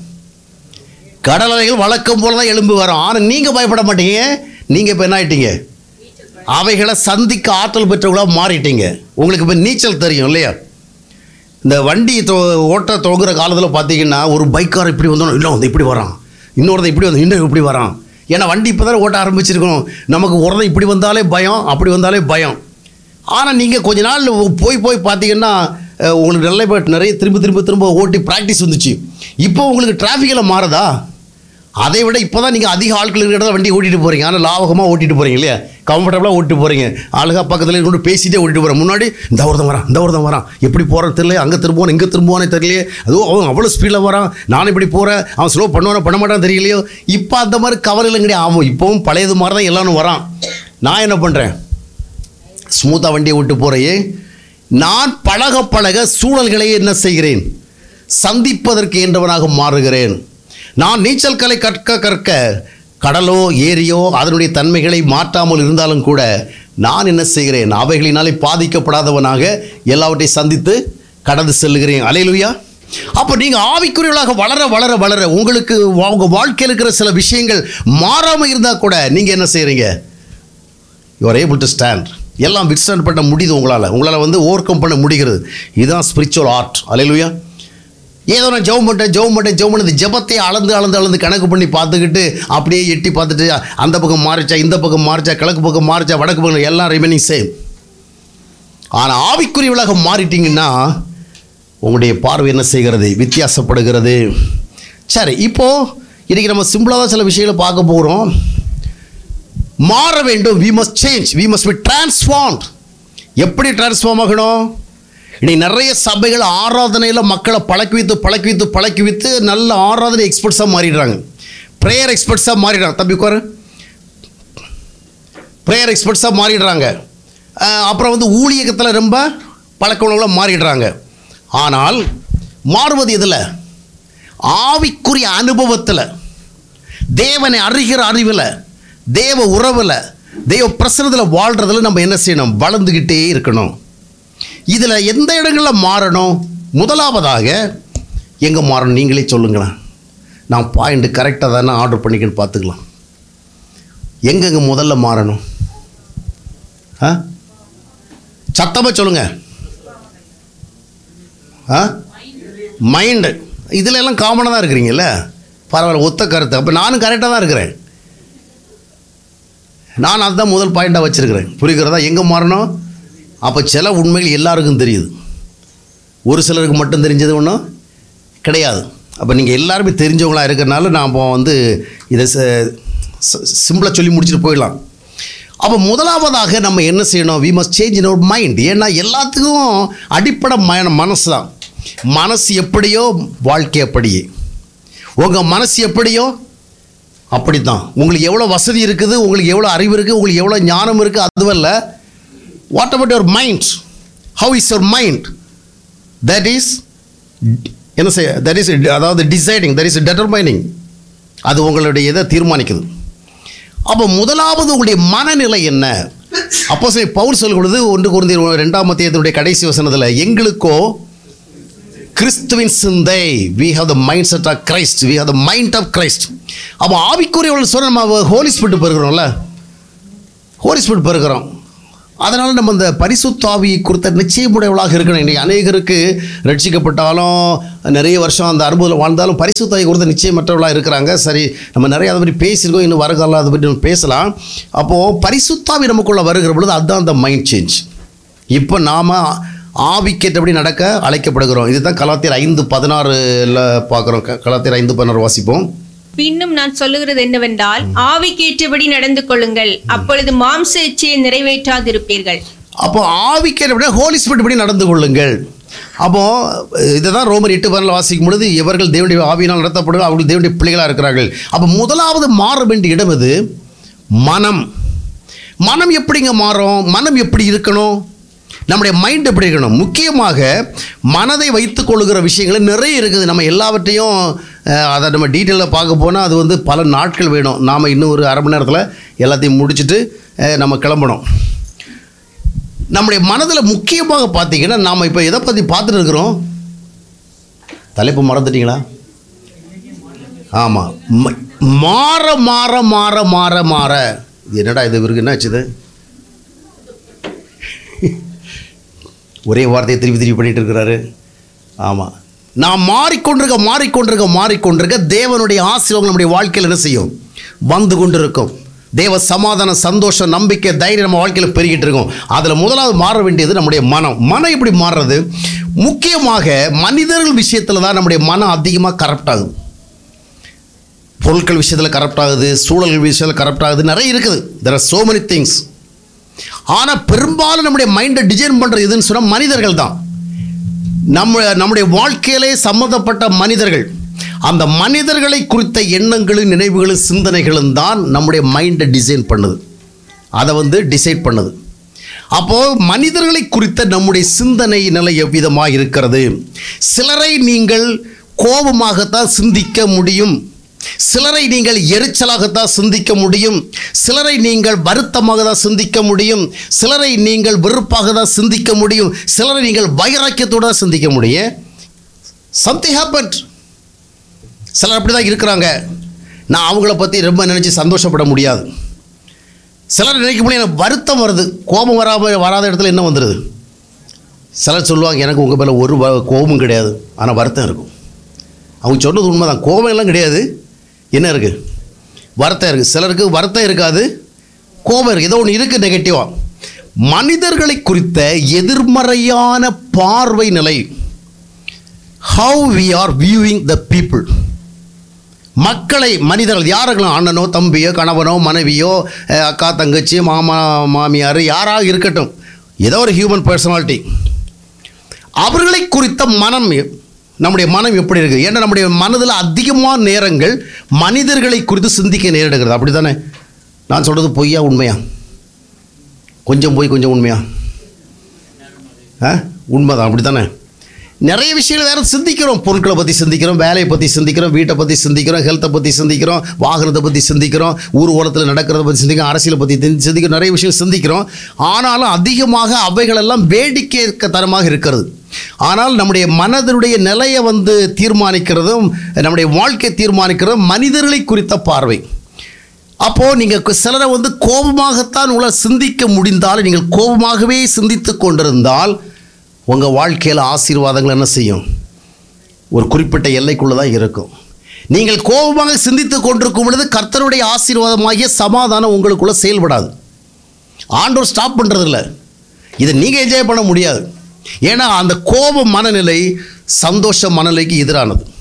கடல் அலைகள் வழக்கம் போல் தான் எழும்பி வரும். ஆனால் நீங்கள் பயப்பட மாட்டீங்க. நீங்கள் இப்போ என்ன ஆகிட்டீங்க? அவைகளை சந்திக்க ஆற்றல் பெற்றவங்களாக மாறிட்டீங்க. உங்களுக்கு இப்போ நீச்சல் தெரியும் இல்லையா? இந்த வண்டி ஓட்ட தொகுற காலத்தில் பார்த்தீங்கன்னா, ஒரு பைக்கார் இப்படி வந்தோம், இல்லை வந்து இப்படி வரான், இன்னொருத்த இப்படி வந்து இன்னும் இப்படி வரான். ஏன்னா வண்டி இப்போ தான் ஓட்ட ஆரம்பிச்சிருக்கணும். நமக்கு ஒருத்தன் இப்படி வந்தாலே பயம், அப்படி வந்தாலே பயம். ஆனால் நீங்கள் கொஞ்ச நாள் போய் பார்த்தீங்கன்னா உங்களுக்கு நிறைய திரும்ப ஓட்டி ப்ராக்டிஸ் வந்துச்சு. இப்போ உங்களுக்கு டிராஃபிக்கில் மாறுதா? அதை விட இப்போ தான் நீங்கள் அதிக ஆட்கள் இருக்கிறத வண்டி ஓட்டிகிட்டு போகிறீங்க. ஆனால் லாபகமாக ஓட்டிகிட்டு போகிறீங்க இல்லையா? கம்ஃபர்டபுளாக ஓட்டிட்டு போகிறீங்க. ஆளுகா பக்கத்தில் கொண்டு பேசிகிட்டே ஓட்டிட்டு போகிறேன். முன்னாடி இந்த ஒருத்தன் வரான், எப்படி போகிறேன்னு தெரியல, அங்கே திரும்புவானே இங்கே திரும்புவானே தெரியலையே, அதுவும் அவன் அவ்வளோ ஸ்பீடில் வரான், நானும் இப்படி போகிறேன், அவன் ஸ்லோ பண்ணுவானோ பண்ண மாட்டான்னு தெரியலையோ. இப்போ அந்த மாதிரி கவலையில் கிடையாது. ஆகும், இப்போவும் பழையது மாதிரி தான் எல்லாரும் வரான். நான் என்ன பண்ணுறேன்? ஸ்மூத்தாக வண்டியை விட்டு போகிறேயே. நான் பழக பழக சூழல்களையே என்ன செய்கிறேன்? சந்திப்பதற்கு என்றவனாக மாறுகிறேன். நான் நீச்சல் கலை கற்க கடலோ ஏரியோ அதனுடைய தன்மைகளை மாற்றாமல் இருந்தாலும் கூட நான் என்ன செய்கிறேன்? அவைகளினாலே பாதிக்கப்படாதவனாக எல்லாவற்றையும் சந்தித்து கடந்து செல்லுகிறேன். அல்லேலூயா. அப்போ நீங்கள் ஆவிக்குரியவர்களாக வளர வளர வளர உங்களுக்கு உங்கள் வாழ்க்கையில் இருக்கிற சில விஷயங்கள் மாறாமல் இருந்தால் கூட நீங்கள் என்ன செய்கிறீங்க? You are able to stand. எல்லாம் விட்ஸ்டாண்ட் பண்ண முடியுது. உங்களால் ஓவர் கம் பண்ண முடிகிறது. இதுதான் ஸ்பிரிச்சுவல் ஆர்ட். அல்லேலூயா. ஏதோ நான் ஜெபம் பண்ணது ஜெபத்தை அளந்து கணக்கு பண்ணி பார்த்துக்கிட்டு அப்படியே எட்டி பார்த்துட்டு அந்த பக்கம் மாறிச்சா, இந்த பக்கம் மாறிச்சா, கிழக்கு பக்கம் மாறிச்சா, வடக்கு பக்கம், எல்லாம் ரிமைனிங் சேம். ஆனால் ஆவிக்குரியவளாக மாறிட்டீங்கன்னா உங்களுடைய பார்வை என்ன செய்கிறது? வித்தியாசப்படுகிறது. சரி, இப்போது இன்றைக்கி நம்ம சிம்பிளாக தான் சில விஷயங்களை பார்க்க போகிறோம். மாற வேண்டும். we must change, we must be transformed. எப்படி டிரான்ஸ்ஃபார்ம் ஆகணும்? இன்னைக்கு நிறைய சபைகள் ஆராதனையில் மக்களை பழக்கி வைத்து நல்ல ஆராதனை எக்ஸ்பர்ட்ஸாக மாறிடுறாங்க. ப்ரேயர் எக்ஸ்பர்ட்ஸாக மாறிடுறாங்க. தம்பி உட்காரு. ப்ரேயர் எக்ஸ்பர்ட்ஸாக மாறிடுறாங்க. அப்புறம் ஊழியத்தில் ரொம்ப பழக்கவர்களாக மாறிடுறாங்க. ஆனால் மாறுவது எதில்? ஆவிக்குரிய அனுபவத்தில், தேவனை அறிகிற அறிவில், தேவ உறவில், தேவ பிரசன்னத்தில் வாழ்கிறதுல நம்ம என்ன செய்யணும்? வளர்ந்துக்கிட்டே இருக்கணும். இதில் எந்த இடங்களில் மாறணும்? முதலாவதாக எங்கே மாறணும்? நீங்களே சொல்லுங்களேன். நான் பாயிண்ட் கரெக்டாக தானே ஆர்டர் பண்ணிக்கன்னு பார்த்துக்கலாம். எங்கெங்கே முதல்ல மாறணும்? சத்தமாக சொல்லுங்கள். மைண்டு. இதில் எல்லாம் காமனாக தான் இருக்கிறீங்கல்ல, பரவாயில்ல, ஒத்த கருத்து. அப்போ நானும் கரெக்டாக தான் இருக்கிறேன். நான் அதுதான் முதல் பாயிண்ட்டாக வச்சுருக்கிறேன். புரிகிறதா? எங்கே மாறணும்? அப்போ சில உண்மைகள் எல்லாருக்கும் தெரியுது, ஒரு சிலருக்கு மட்டும் தெரிஞ்சது ஒன்றும் கிடையாது. அப்போ நீங்கள் எல்லாருமே தெரிஞ்சவங்களாக இருக்கிறனால நாம் வந்து இதை சிம்பிளாக சொல்லி முடிச்சுட்டு போயிடலாம். அப்போ முதலாவதாக நம்ம என்ன செய்யணும்? We must change in our mind. ஏன்னா எல்லாத்துக்கும் அடிப்படை மனசு தான். மனசு எப்படியோ வாழ்க்கை அப்படியே. உங்கள் மனசு எப்படியோ அப்படி தான். உங்களுக்கு எவ்வளோ வசதி இருக்குது, உங்களுக்கு எவ்வளோ அறிவு இருக்குது, உங்களுக்கு எவ்வளோ ஞானம் இருக்குது, அதுவல்ல. What about your mind? How is your mind? That is என்ன செய்ய, தட் இஸ் அதாவது டிசைடிங், தட் இஸ் டிட்டர்மைனிங். அது உங்களுடைய இதை தீர்மானிக்குது. அப்போ முதலாவது உங்களுடைய மனநிலை என்ன? அப்போஸ்தலன் பவுல் சொல்லும் பொழுது 1 கொரிந்தியர் 2ஆம் அத்தியாயத்தினுடைய கடைசி வசனத்தில், எங்களுக்கோ கிறிஸ்துவின் சிந்தை, we have the mindset of Christ, we have the mind of Christ. அப்போ ஆவிக்குரியவர்கள் சொல்ல நம்ம ஹோலி ஸ்பிரிட் பெறுகிறோம்ல, ஹோலி ஸ்பிரிட் பெறுகிறோம். அதனால் நம்ம இந்த பரிசுத்த ஆவி குறித்த நிச்சயமுடையவளாக இருக்கணும். இன்றைக்கி அநேகருக்கு ரட்சிக்கப்பட்டாலும் நிறைய வருஷம் அந்த அனுபவத்தில் வாழ்ந்தாலும் பரிசுத்த ஆவி குறித்த நிச்சயமற்றவளாக இருக்கிறாங்க. சரி, நம்ம நிறைய அதை பற்றி பேசியிருக்கோம், இன்னும் வருகாலம் அதை பற்றி நம்ம பேசலாம். அப்போது பரிசுத்த ஆவி நமக்குள்ளே வருகிற பொழுது அதுதான் அந்த மைண்ட் சேஞ்ச். இப்போ நாம் ஆவிக்கேற்றபடி நடக்க அழைக்கப்படுகிறோம். இதுதான் கலாத்தியர் 5:16 பார்க்குறோம். கலாத்தியர் 5:16 வாசிப்போம். பின்னும் நான் சொல்லுகிறது என்னவென்றால், ஆவிக்கேற்றபடி நடந்து கொள்ளுங்கள், அப்பொழுது மாம்ச இச்சையை நிறைவேற்றாதிருப்பீர்கள். அப்போ ஆவிக்கேற்றபடி ஹோலி ஸ்பிரிட் படி நடந்து கொள்ளுங்கள். அப்போது இதுதான் ரோமர் 8:12 வாசிக்கும் பொழுது, எவர்கள் தேவனுடைய ஆவியினால் நடத்தப்படுகிறார்கள் அவர்கள் தேவனுடைய பிள்ளைகளாக இருக்கிறார்கள். அப்போ முதலாவது மாற வேண்டிய இடம் இது மனம். மனம் எப்படிங்க மாறும்? மனம் எப்படி இருக்கணும்? நம்முடைய மைண்ட் எப்படி இருக்கணும்? முக்கியமாக மனதை வைத்து கொள்ளுகிற விஷயங்கள் நிறைய இருக்குது. நம்ம எல்லாவற்றையும் அதை நம்ம டீட்டெயிலாக பார்க்க போனால் அது வந்து பல நாட்கள் வேணும். நாம் இன்னும் ஒரு அரை மணி நேரத்தில் எல்லாத்தையும் முடிச்சுட்டு நம்ம கிளம்பணும். நம்முடைய மனதில் முக்கியமாக பார்த்தீங்கன்னா, நாம் இப்போ எதை பற்றி பார்த்துட்டு இருக்கிறோம்? தலைப்பு மறந்துட்டீங்களா? ஆமாம், மாற மாற மாற மாற மாற. என்னடா இது இவருக்கு என்ன ஆச்சுது? ஒரே வார்த்தையை திருப்பி பண்ணிகிட்டு இருக்கிறாரு. ஆமாம், நாம் மாறிக்கொண்டிருக்க தேவனுடைய ஆசீர்வாதம் நம்முடைய வாழ்க்கையில் என்ன செய்யும்? வந்து கொண்டு இருக்கும். தேவ சமாதானம், சந்தோஷம், நம்பிக்கை, தைரியம் நம்ம வாழ்க்கையில் பெருகிட்டு இருக்கும். அதில் முதலாவது மாற வேண்டியது நம்முடைய மனம். மனம் எப்படி மாறுறது? முக்கியமாக மனிதர்கள் விஷயத்தில் தான் நம்முடைய மனம் அதிகமாக கரப்ட் ஆகுது. பொருட்கள் விஷயத்தில் கரப்ட் ஆகுது, சூழல்கள் விஷயத்தில் கரப்ட் ஆகுது, நிறைய இருக்குது. there are so many things. ஆனால் பெரும்பாலும் நம்முடைய மைண்டை டிசைன் பண்ணுறது எதுன்னு சொன்னால் மனிதர்கள் தான். நம்முடைய வாழ்க்கையிலே சம்மந்தப்பட்ட மனிதர்கள், அந்த மனிதர்களை குறித்த எண்ணங்களும் நினைவுகளும் சிந்தனைகளும் தான் நம்முடைய மைண்டை டிசைன் பண்ணுது, அதை வந்து டிசைட் பண்ணுது. அப்போது மனிதர்களை குறித்த நம்முடைய சிந்தனை நிலை எவ்விதமாக இருக்கிறது? சிலரை நீங்கள் கோபமாகத்தான் சிந்திக்க முடியும், சிலரை நீங்கள் எரிச்சலாகத்தான் சிந்திக்க முடியும், சிலரை நீங்கள் வருத்தமாக தான் சிந்திக்க முடியும், சிலரை நீங்கள் வெறுப்பாக தான் சிந்திக்க முடியும், சிலரை நீங்கள் வைராக்கியத்தோடு தான் சிந்திக்க முடியும். Something happened. சிலர் அப்படி தான் இருக்கிறாங்க. நான் அவங்கள பற்றி ரொம்ப நினச்சி சந்தோஷப்பட முடியாது. சிலர் நினைக்க முடியும், எனக்கு வருத்தம் வருது. கோபம் வராத இடத்துல என்ன வந்துடுது? சிலர் சொல்லுவாங்க, எனக்கு உங்கள் மேலே ஒரு கோபமும் கிடையாது, ஆனால் வருத்தம் இருக்கும். அவங்க சொன்னது உண்மை தான். கோபம் எல்லாம் கிடையாது, என்ன இருக்குது? வருத்தம் இருக்குது. சிலருக்கு வருத்தம் இருக்காது, கோபம் இருக்குது, ஏதோ ஒன்று இருக்குது நெகட்டிவாக. மனிதர்களை குறித்த எதிர்மறையான பார்வை நிலை. How we are viewing the people. மக்களை, மனிதர்கள் யாருங்களும், அண்ணனோ தம்பியோ கணவனோ மனைவியோ அக்கா தங்கச்சி மாமா மாமியார் யாராக இருக்கட்டும், ஏதோ ஒரு ஹியூமன் பர்சனாலிட்டி, அவர்களை குறித்த மனம், நம்முடைய மனம் எப்படி இருக்குது? ஏன்னா நம்முடைய மனதில் அதிகமான நேரங்கள் மனிதர்களை குறித்து சிந்திக்க நேரிடுகிறது. அப்படி தானே? நான் சொல்கிறது பொய்யா உண்மையா? கொஞ்சம் போய் கொஞ்சம் உண்மையா? உண்மைதான். அப்படி தானே? நிறைய விஷயங்கள் வேறு சிந்திக்கிறோம். பொருட்களை பற்றி சிந்திக்கிறோம், வேலையை பற்றி சிந்திக்கிறோம், வீட்டை பற்றி சிந்திக்கிறோம், ஹெல்த்தை பற்றி சிந்திக்கிறோம், வாகனத்தை பற்றி சிந்திக்கிறோம், ஊர் ஓரத்தில் நடக்கிறத பற்றி சிந்திக்கிறோம், அரசியலை பற்றி சிந்திக்கிறோம், நிறைய விஷயம் சிந்திக்கிறோம். ஆனாலும் அதிகமாக அவைகளெல்லாம் வேடிக்கை தரமாக இருக்கிறது. ஆனால் நம்முடைய மனதினுடைய நிலையை வந்து தீர்மானிக்கிறதும் நம்முடைய வாழ்க்கையை தீர்மானிக்கிறதும் மனிதர்களை குறித்த பார்வை. அப்போது நீங்கள் சிலரை வந்து கோபமாகத்தான் உங்களால் சிந்திக்க முடிந்தாலும், நீங்கள் கோபமாகவே சிந்தித்து கொண்டிருந்தால் உங்கள் வாழ்க்கையில் ஆசீர்வாதங்கள் என்ன செய்யும்? ஒரு குறிப்பிட்ட எல்லைக்குள்ளே தான் இருக்கும். நீங்கள் கோபமாக சிந்தித்து கொண்டிருக்கும் பொழுது கர்த்தருடைய ஆசீர்வாதமாகிய சமாதானம் உங்களுக்குள்ளே செயல்படாது. ஆண்டவர் ஸ்டாப் பண்ணுறதில்ல. இதை நீங்கள் என்ஜாய் பண்ண முடியாது. ஏன்னா அந்த கோப மனநிலை சந்தோஷ மனநிலைக்கு எதிரானது.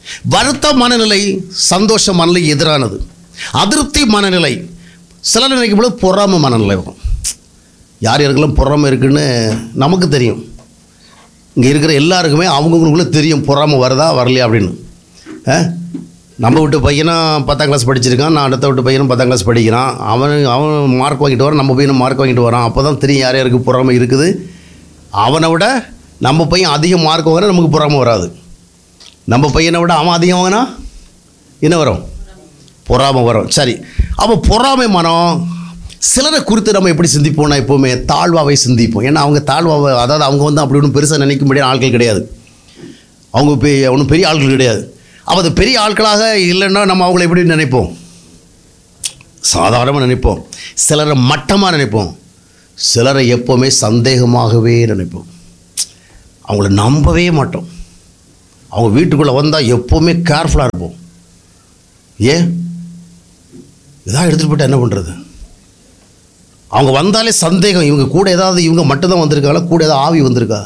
வருத்த மனநிலை சந்தோஷ மனநிலை எதிரானது. அதிருப்தி மனநிலை சில நினைக்கும் பொழுது பொறாமை மனநிலை வரும். யார் யாருக்கெல்லாம் பொறாமை இருக்குன்னு நமக்கு தெரியும். இங்கே இருக்கிற எல்லாருக்குமே அவங்கவுங்களுக்குள்ளே தெரியும் பொறாமை வருதா வரலையா அப்படின்னு. நம்ம வீட்டு பையனும் 10ஆம் கிளாஸ் படிச்சிருக்கான், நான் அடுத்த வீட்டு பையனும் 10ஆம் கிளாஸ் படிக்கிறான். அவன் மார்க் வாங்கிட்டு வரான், நம்ம பையனும் மார்க் வாங்கிட்டு வரான். அப்போ தான் தெரியும் யார் யாருக்கு பொறாமை இருக்குது. அவனை விட நம்ம பையன் அதிக மார்க் வாங்கினா நமக்கு பொறாமை வராது. நம்ம பையனை விட அவன் அதிகம் வாங்கினா என்ன வரும்? பொறாமை வரும். சரி, அப்போ பொறாமை மனம் சிலரை குறித்து நம்ம எப்படி சிந்திப்போம்னா எப்போவுமே தாழ்வாவை சிந்திப்போம். ஏன்னா அவங்க தாழ்வாவை, அதாவது அவங்க வந்து அப்படி ஒன்றும் பெருசாக நினைக்கும்படியான ஆட்கள் கிடையாது. அவங்க ஒன்றும் பெரிய ஆட்கள் கிடையாது. அப்போ அது பெரிய ஆட்களாக இல்லைன்னா நம்ம அவங்கள எப்படி நினைப்போம்? சாதாரணமாக நினைப்போம். சிலரை மட்டமாக நினைப்போம். சிலரை எப்போவுமே சந்தேகமாகவே நினைப்போம். அவங்கள நம்பவே மாட்டோம். அவங்க வீட்டுக்குள்ளே வந்தால் எப்போவுமே கேர்ஃபுல்லாக இருப்போம். ஏன் இதான் எடுத்துகிட்டு போய்ட்டு என்ன பண்ணுறது? அவங்க வந்தாலே சந்தேகம். இவங்க கூட ஏதாவது இவங்க மட்டும்தான் வந்திருக்காங்களா, கூட ஏதாவது ஆவி வந்திருக்கா?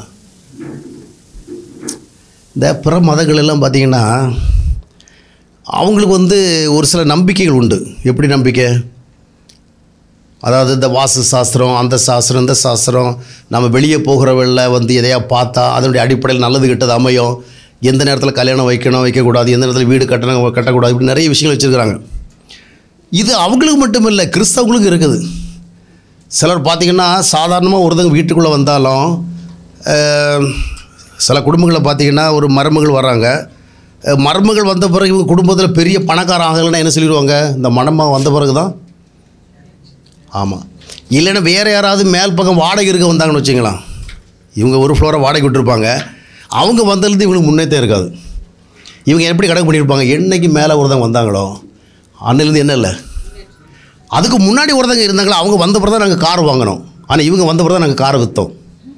இந்த பிற மதங்கள் எல்லாம் பார்த்திங்கன்னா அவங்களுக்கு வந்து ஒரு சில நம்பிக்கைகள் உண்டு. எப்படி நம்பிக்கை? அதாவது இந்த வாஸ்து சாஸ்திரம், அந்த சாஸ்திரம், இந்த சாஸ்திரம், நம்ம வெளியே போகிறவள்ள வந்து எதையா பார்த்தா அதனுடைய அடிப்படையில் நல்லது கெட்டது அமையும். எந்த நேரத்தில் கல்யாணம் வைக்கணும் வைக்கக்கூடாது, எந்த நேரத்தில் வீடு கட்டக்கூடாது, இப்படி நிறைய விஷயங்கள் வச்சுருக்கிறாங்க. இது அவங்களுக்கு மட்டும் இல்லை, கிறிஸ்தவங்களுக்கு இருக்குது. சிலர் பார்த்திங்கன்னா சாதாரணமாக ஒருத்தங்க வீட்டுக்குள்ளே வந்தாலும் சில குடும்பங்களில் பார்த்திங்கன்னா ஒரு மருமகள் வராங்க. மருமகள் வந்த பிறகு இவங்க குடும்பத்தில் பெரிய பணக்கார ஆகலைன்னா என்ன சொல்லிடுவாங்க? இந்த மணமாக வந்த பிறகு தான். ஆமாம், இல்லைன்னா வேறு யாராவது மேல் பக்கம் வாடகை இருக்க வந்தாங்கன்னு வச்சுங்களா, இவங்க ஒரு ஃப்ளோரை வாடகை விட்டுருப்பாங்க. அவங்க வந்ததுலேருந்து இவங்களுக்கு முன்னேற்றே இருக்காது. இவங்க எப்படி கணக்கு பண்ணியிருப்பாங்க? என்னைக்கு மேலே ஒருத்தவங்க வந்தாங்களோ அன்னிலேருந்து என்ன இல்லை, அதுக்கு முன்னாடி ஒருத்தங்க இருந்தாங்களோ அவங்க வந்த பிறகு தான் நாங்கள் கார் வாங்கினோம், ஆனால் இவங்க வந்த பிறகு தான் நாங்கள் காரை விற்றோம்.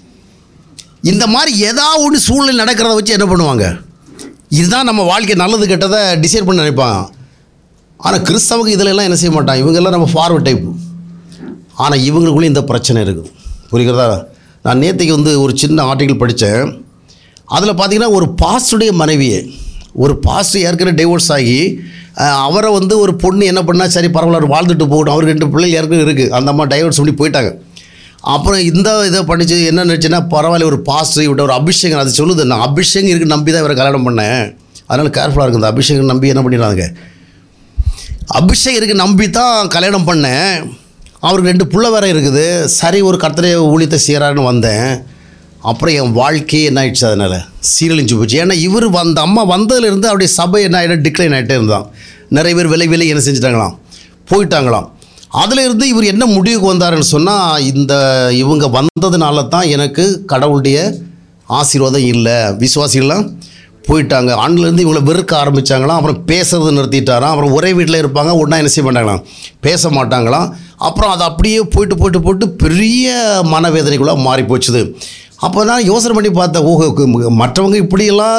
இந்த மாதிரி ஏதாவது ஒன்று சூழ்நிலை நடக்கிறத வச்சு என்ன பண்ணுவாங்க? இதுதான் நம்ம வாழ்க்கை நல்லது கெட்டதை டிசைட் பண்ணி நினைப்பாங்க. ஆனால் கிறிஸ்தவங்க இதிலெல்லாம் என்ன செய்ய மாட்டாங்க. இவங்கெல்லாம் நம்ம ஃபார்வர்ட் டைப்பு. ஆனால் இவங்களுக்குள்ளே இந்த பிரச்சனை இருக்குது. புரிகிறதா? நான் நேற்றுக்கு வந்து ஒரு சின்ன ஆர்டிக்கல் படித்தேன். அதில் பார்த்திங்கன்னா ஒரு பாஸ்டருடைய மனைவியை, ஒரு பாஸ்டர் ஏற்கனவே டைவோர்ஸ் ஆகி அவரை வந்து ஒரு பொண்ணு என்ன பண்ணால் சரி பரவாயில்ல வாழ்ந்துட்டு போகணும், அவருக்கு 2 பிள்ளைகள் ஏற்கனவே இருக்குது, அந்த அம்மா டைவோர்ஸ் பண்ணி போயிட்டாங்க. அப்புறம் இந்த இதை பண்ணிச்சு என்ன நினச்சுன்னா, பரவாயில்ல ஒரு பாஸ்டர் இவட்ட ஒரு அபிஷேகம், அது சொல்லுது நான் அபிஷேகம் இருக்குது நம்பி தான் இவரை கல்யாணம் பண்ணேன், அதனால் கேர்ஃபுல்லாக இருக்குது. அந்த அபிஷேகம் நம்பி என்ன பண்ணிடுறாங்க, அபிஷேகம் இருக்குது நம்பி தான் கல்யாணம் பண்ணேன், அவருக்கு 2 பிள்ளை வேறு இருக்குது, சரி ஒரு கர்த்தரை ஊழியத்தை செய்கிறாருன்னு வந்தேன். அப்புறம் என் வாழ்க்கையே என்ன ஆயிடுச்சு, அதனால் சீரழிஞ்சு போச்சு. ஏன்னா இவர் அந்த அம்மா வந்ததுலேருந்து அப்படியே சபை என்ன ஆகிடும், டிக்ளைன் ஆகிட்டே இருந்தான். நிறைய பேர் விலை என்ன செஞ்சுட்டாங்களாம், போயிட்டாங்களாம். அதில் இருந்து இவர் என்ன முடிவுக்கு வந்தாருன்னு சொன்னால், இவங்க வந்ததுனால தான் எனக்கு கடவுளுடைய ஆசீர்வாதம் இல்லை, விசுவாசிகள்லாம் போயிட்டாங்க. ஆண்லேருந்து இவங்களை வெறுக்க ஆரம்பித்தாங்களாம். அப்புறம் பேசுறது நிறுத்திட்டாராம். அப்புறம் ஒரே வீட்டில் இருப்பாங்க, ஒன்றா என்ன செய்ய மாட்டாங்களாம், பேச மாட்டாங்களாம். அப்புறம் அது அப்படியே போயிட்டு பெரிய மனவேதனைக்குள்ளே மாறி போச்சுது. அப்போ நான் யோசனை பண்ணி பார்த்தேன், ஓஹோ மற்றவங்க இப்படியெல்லாம்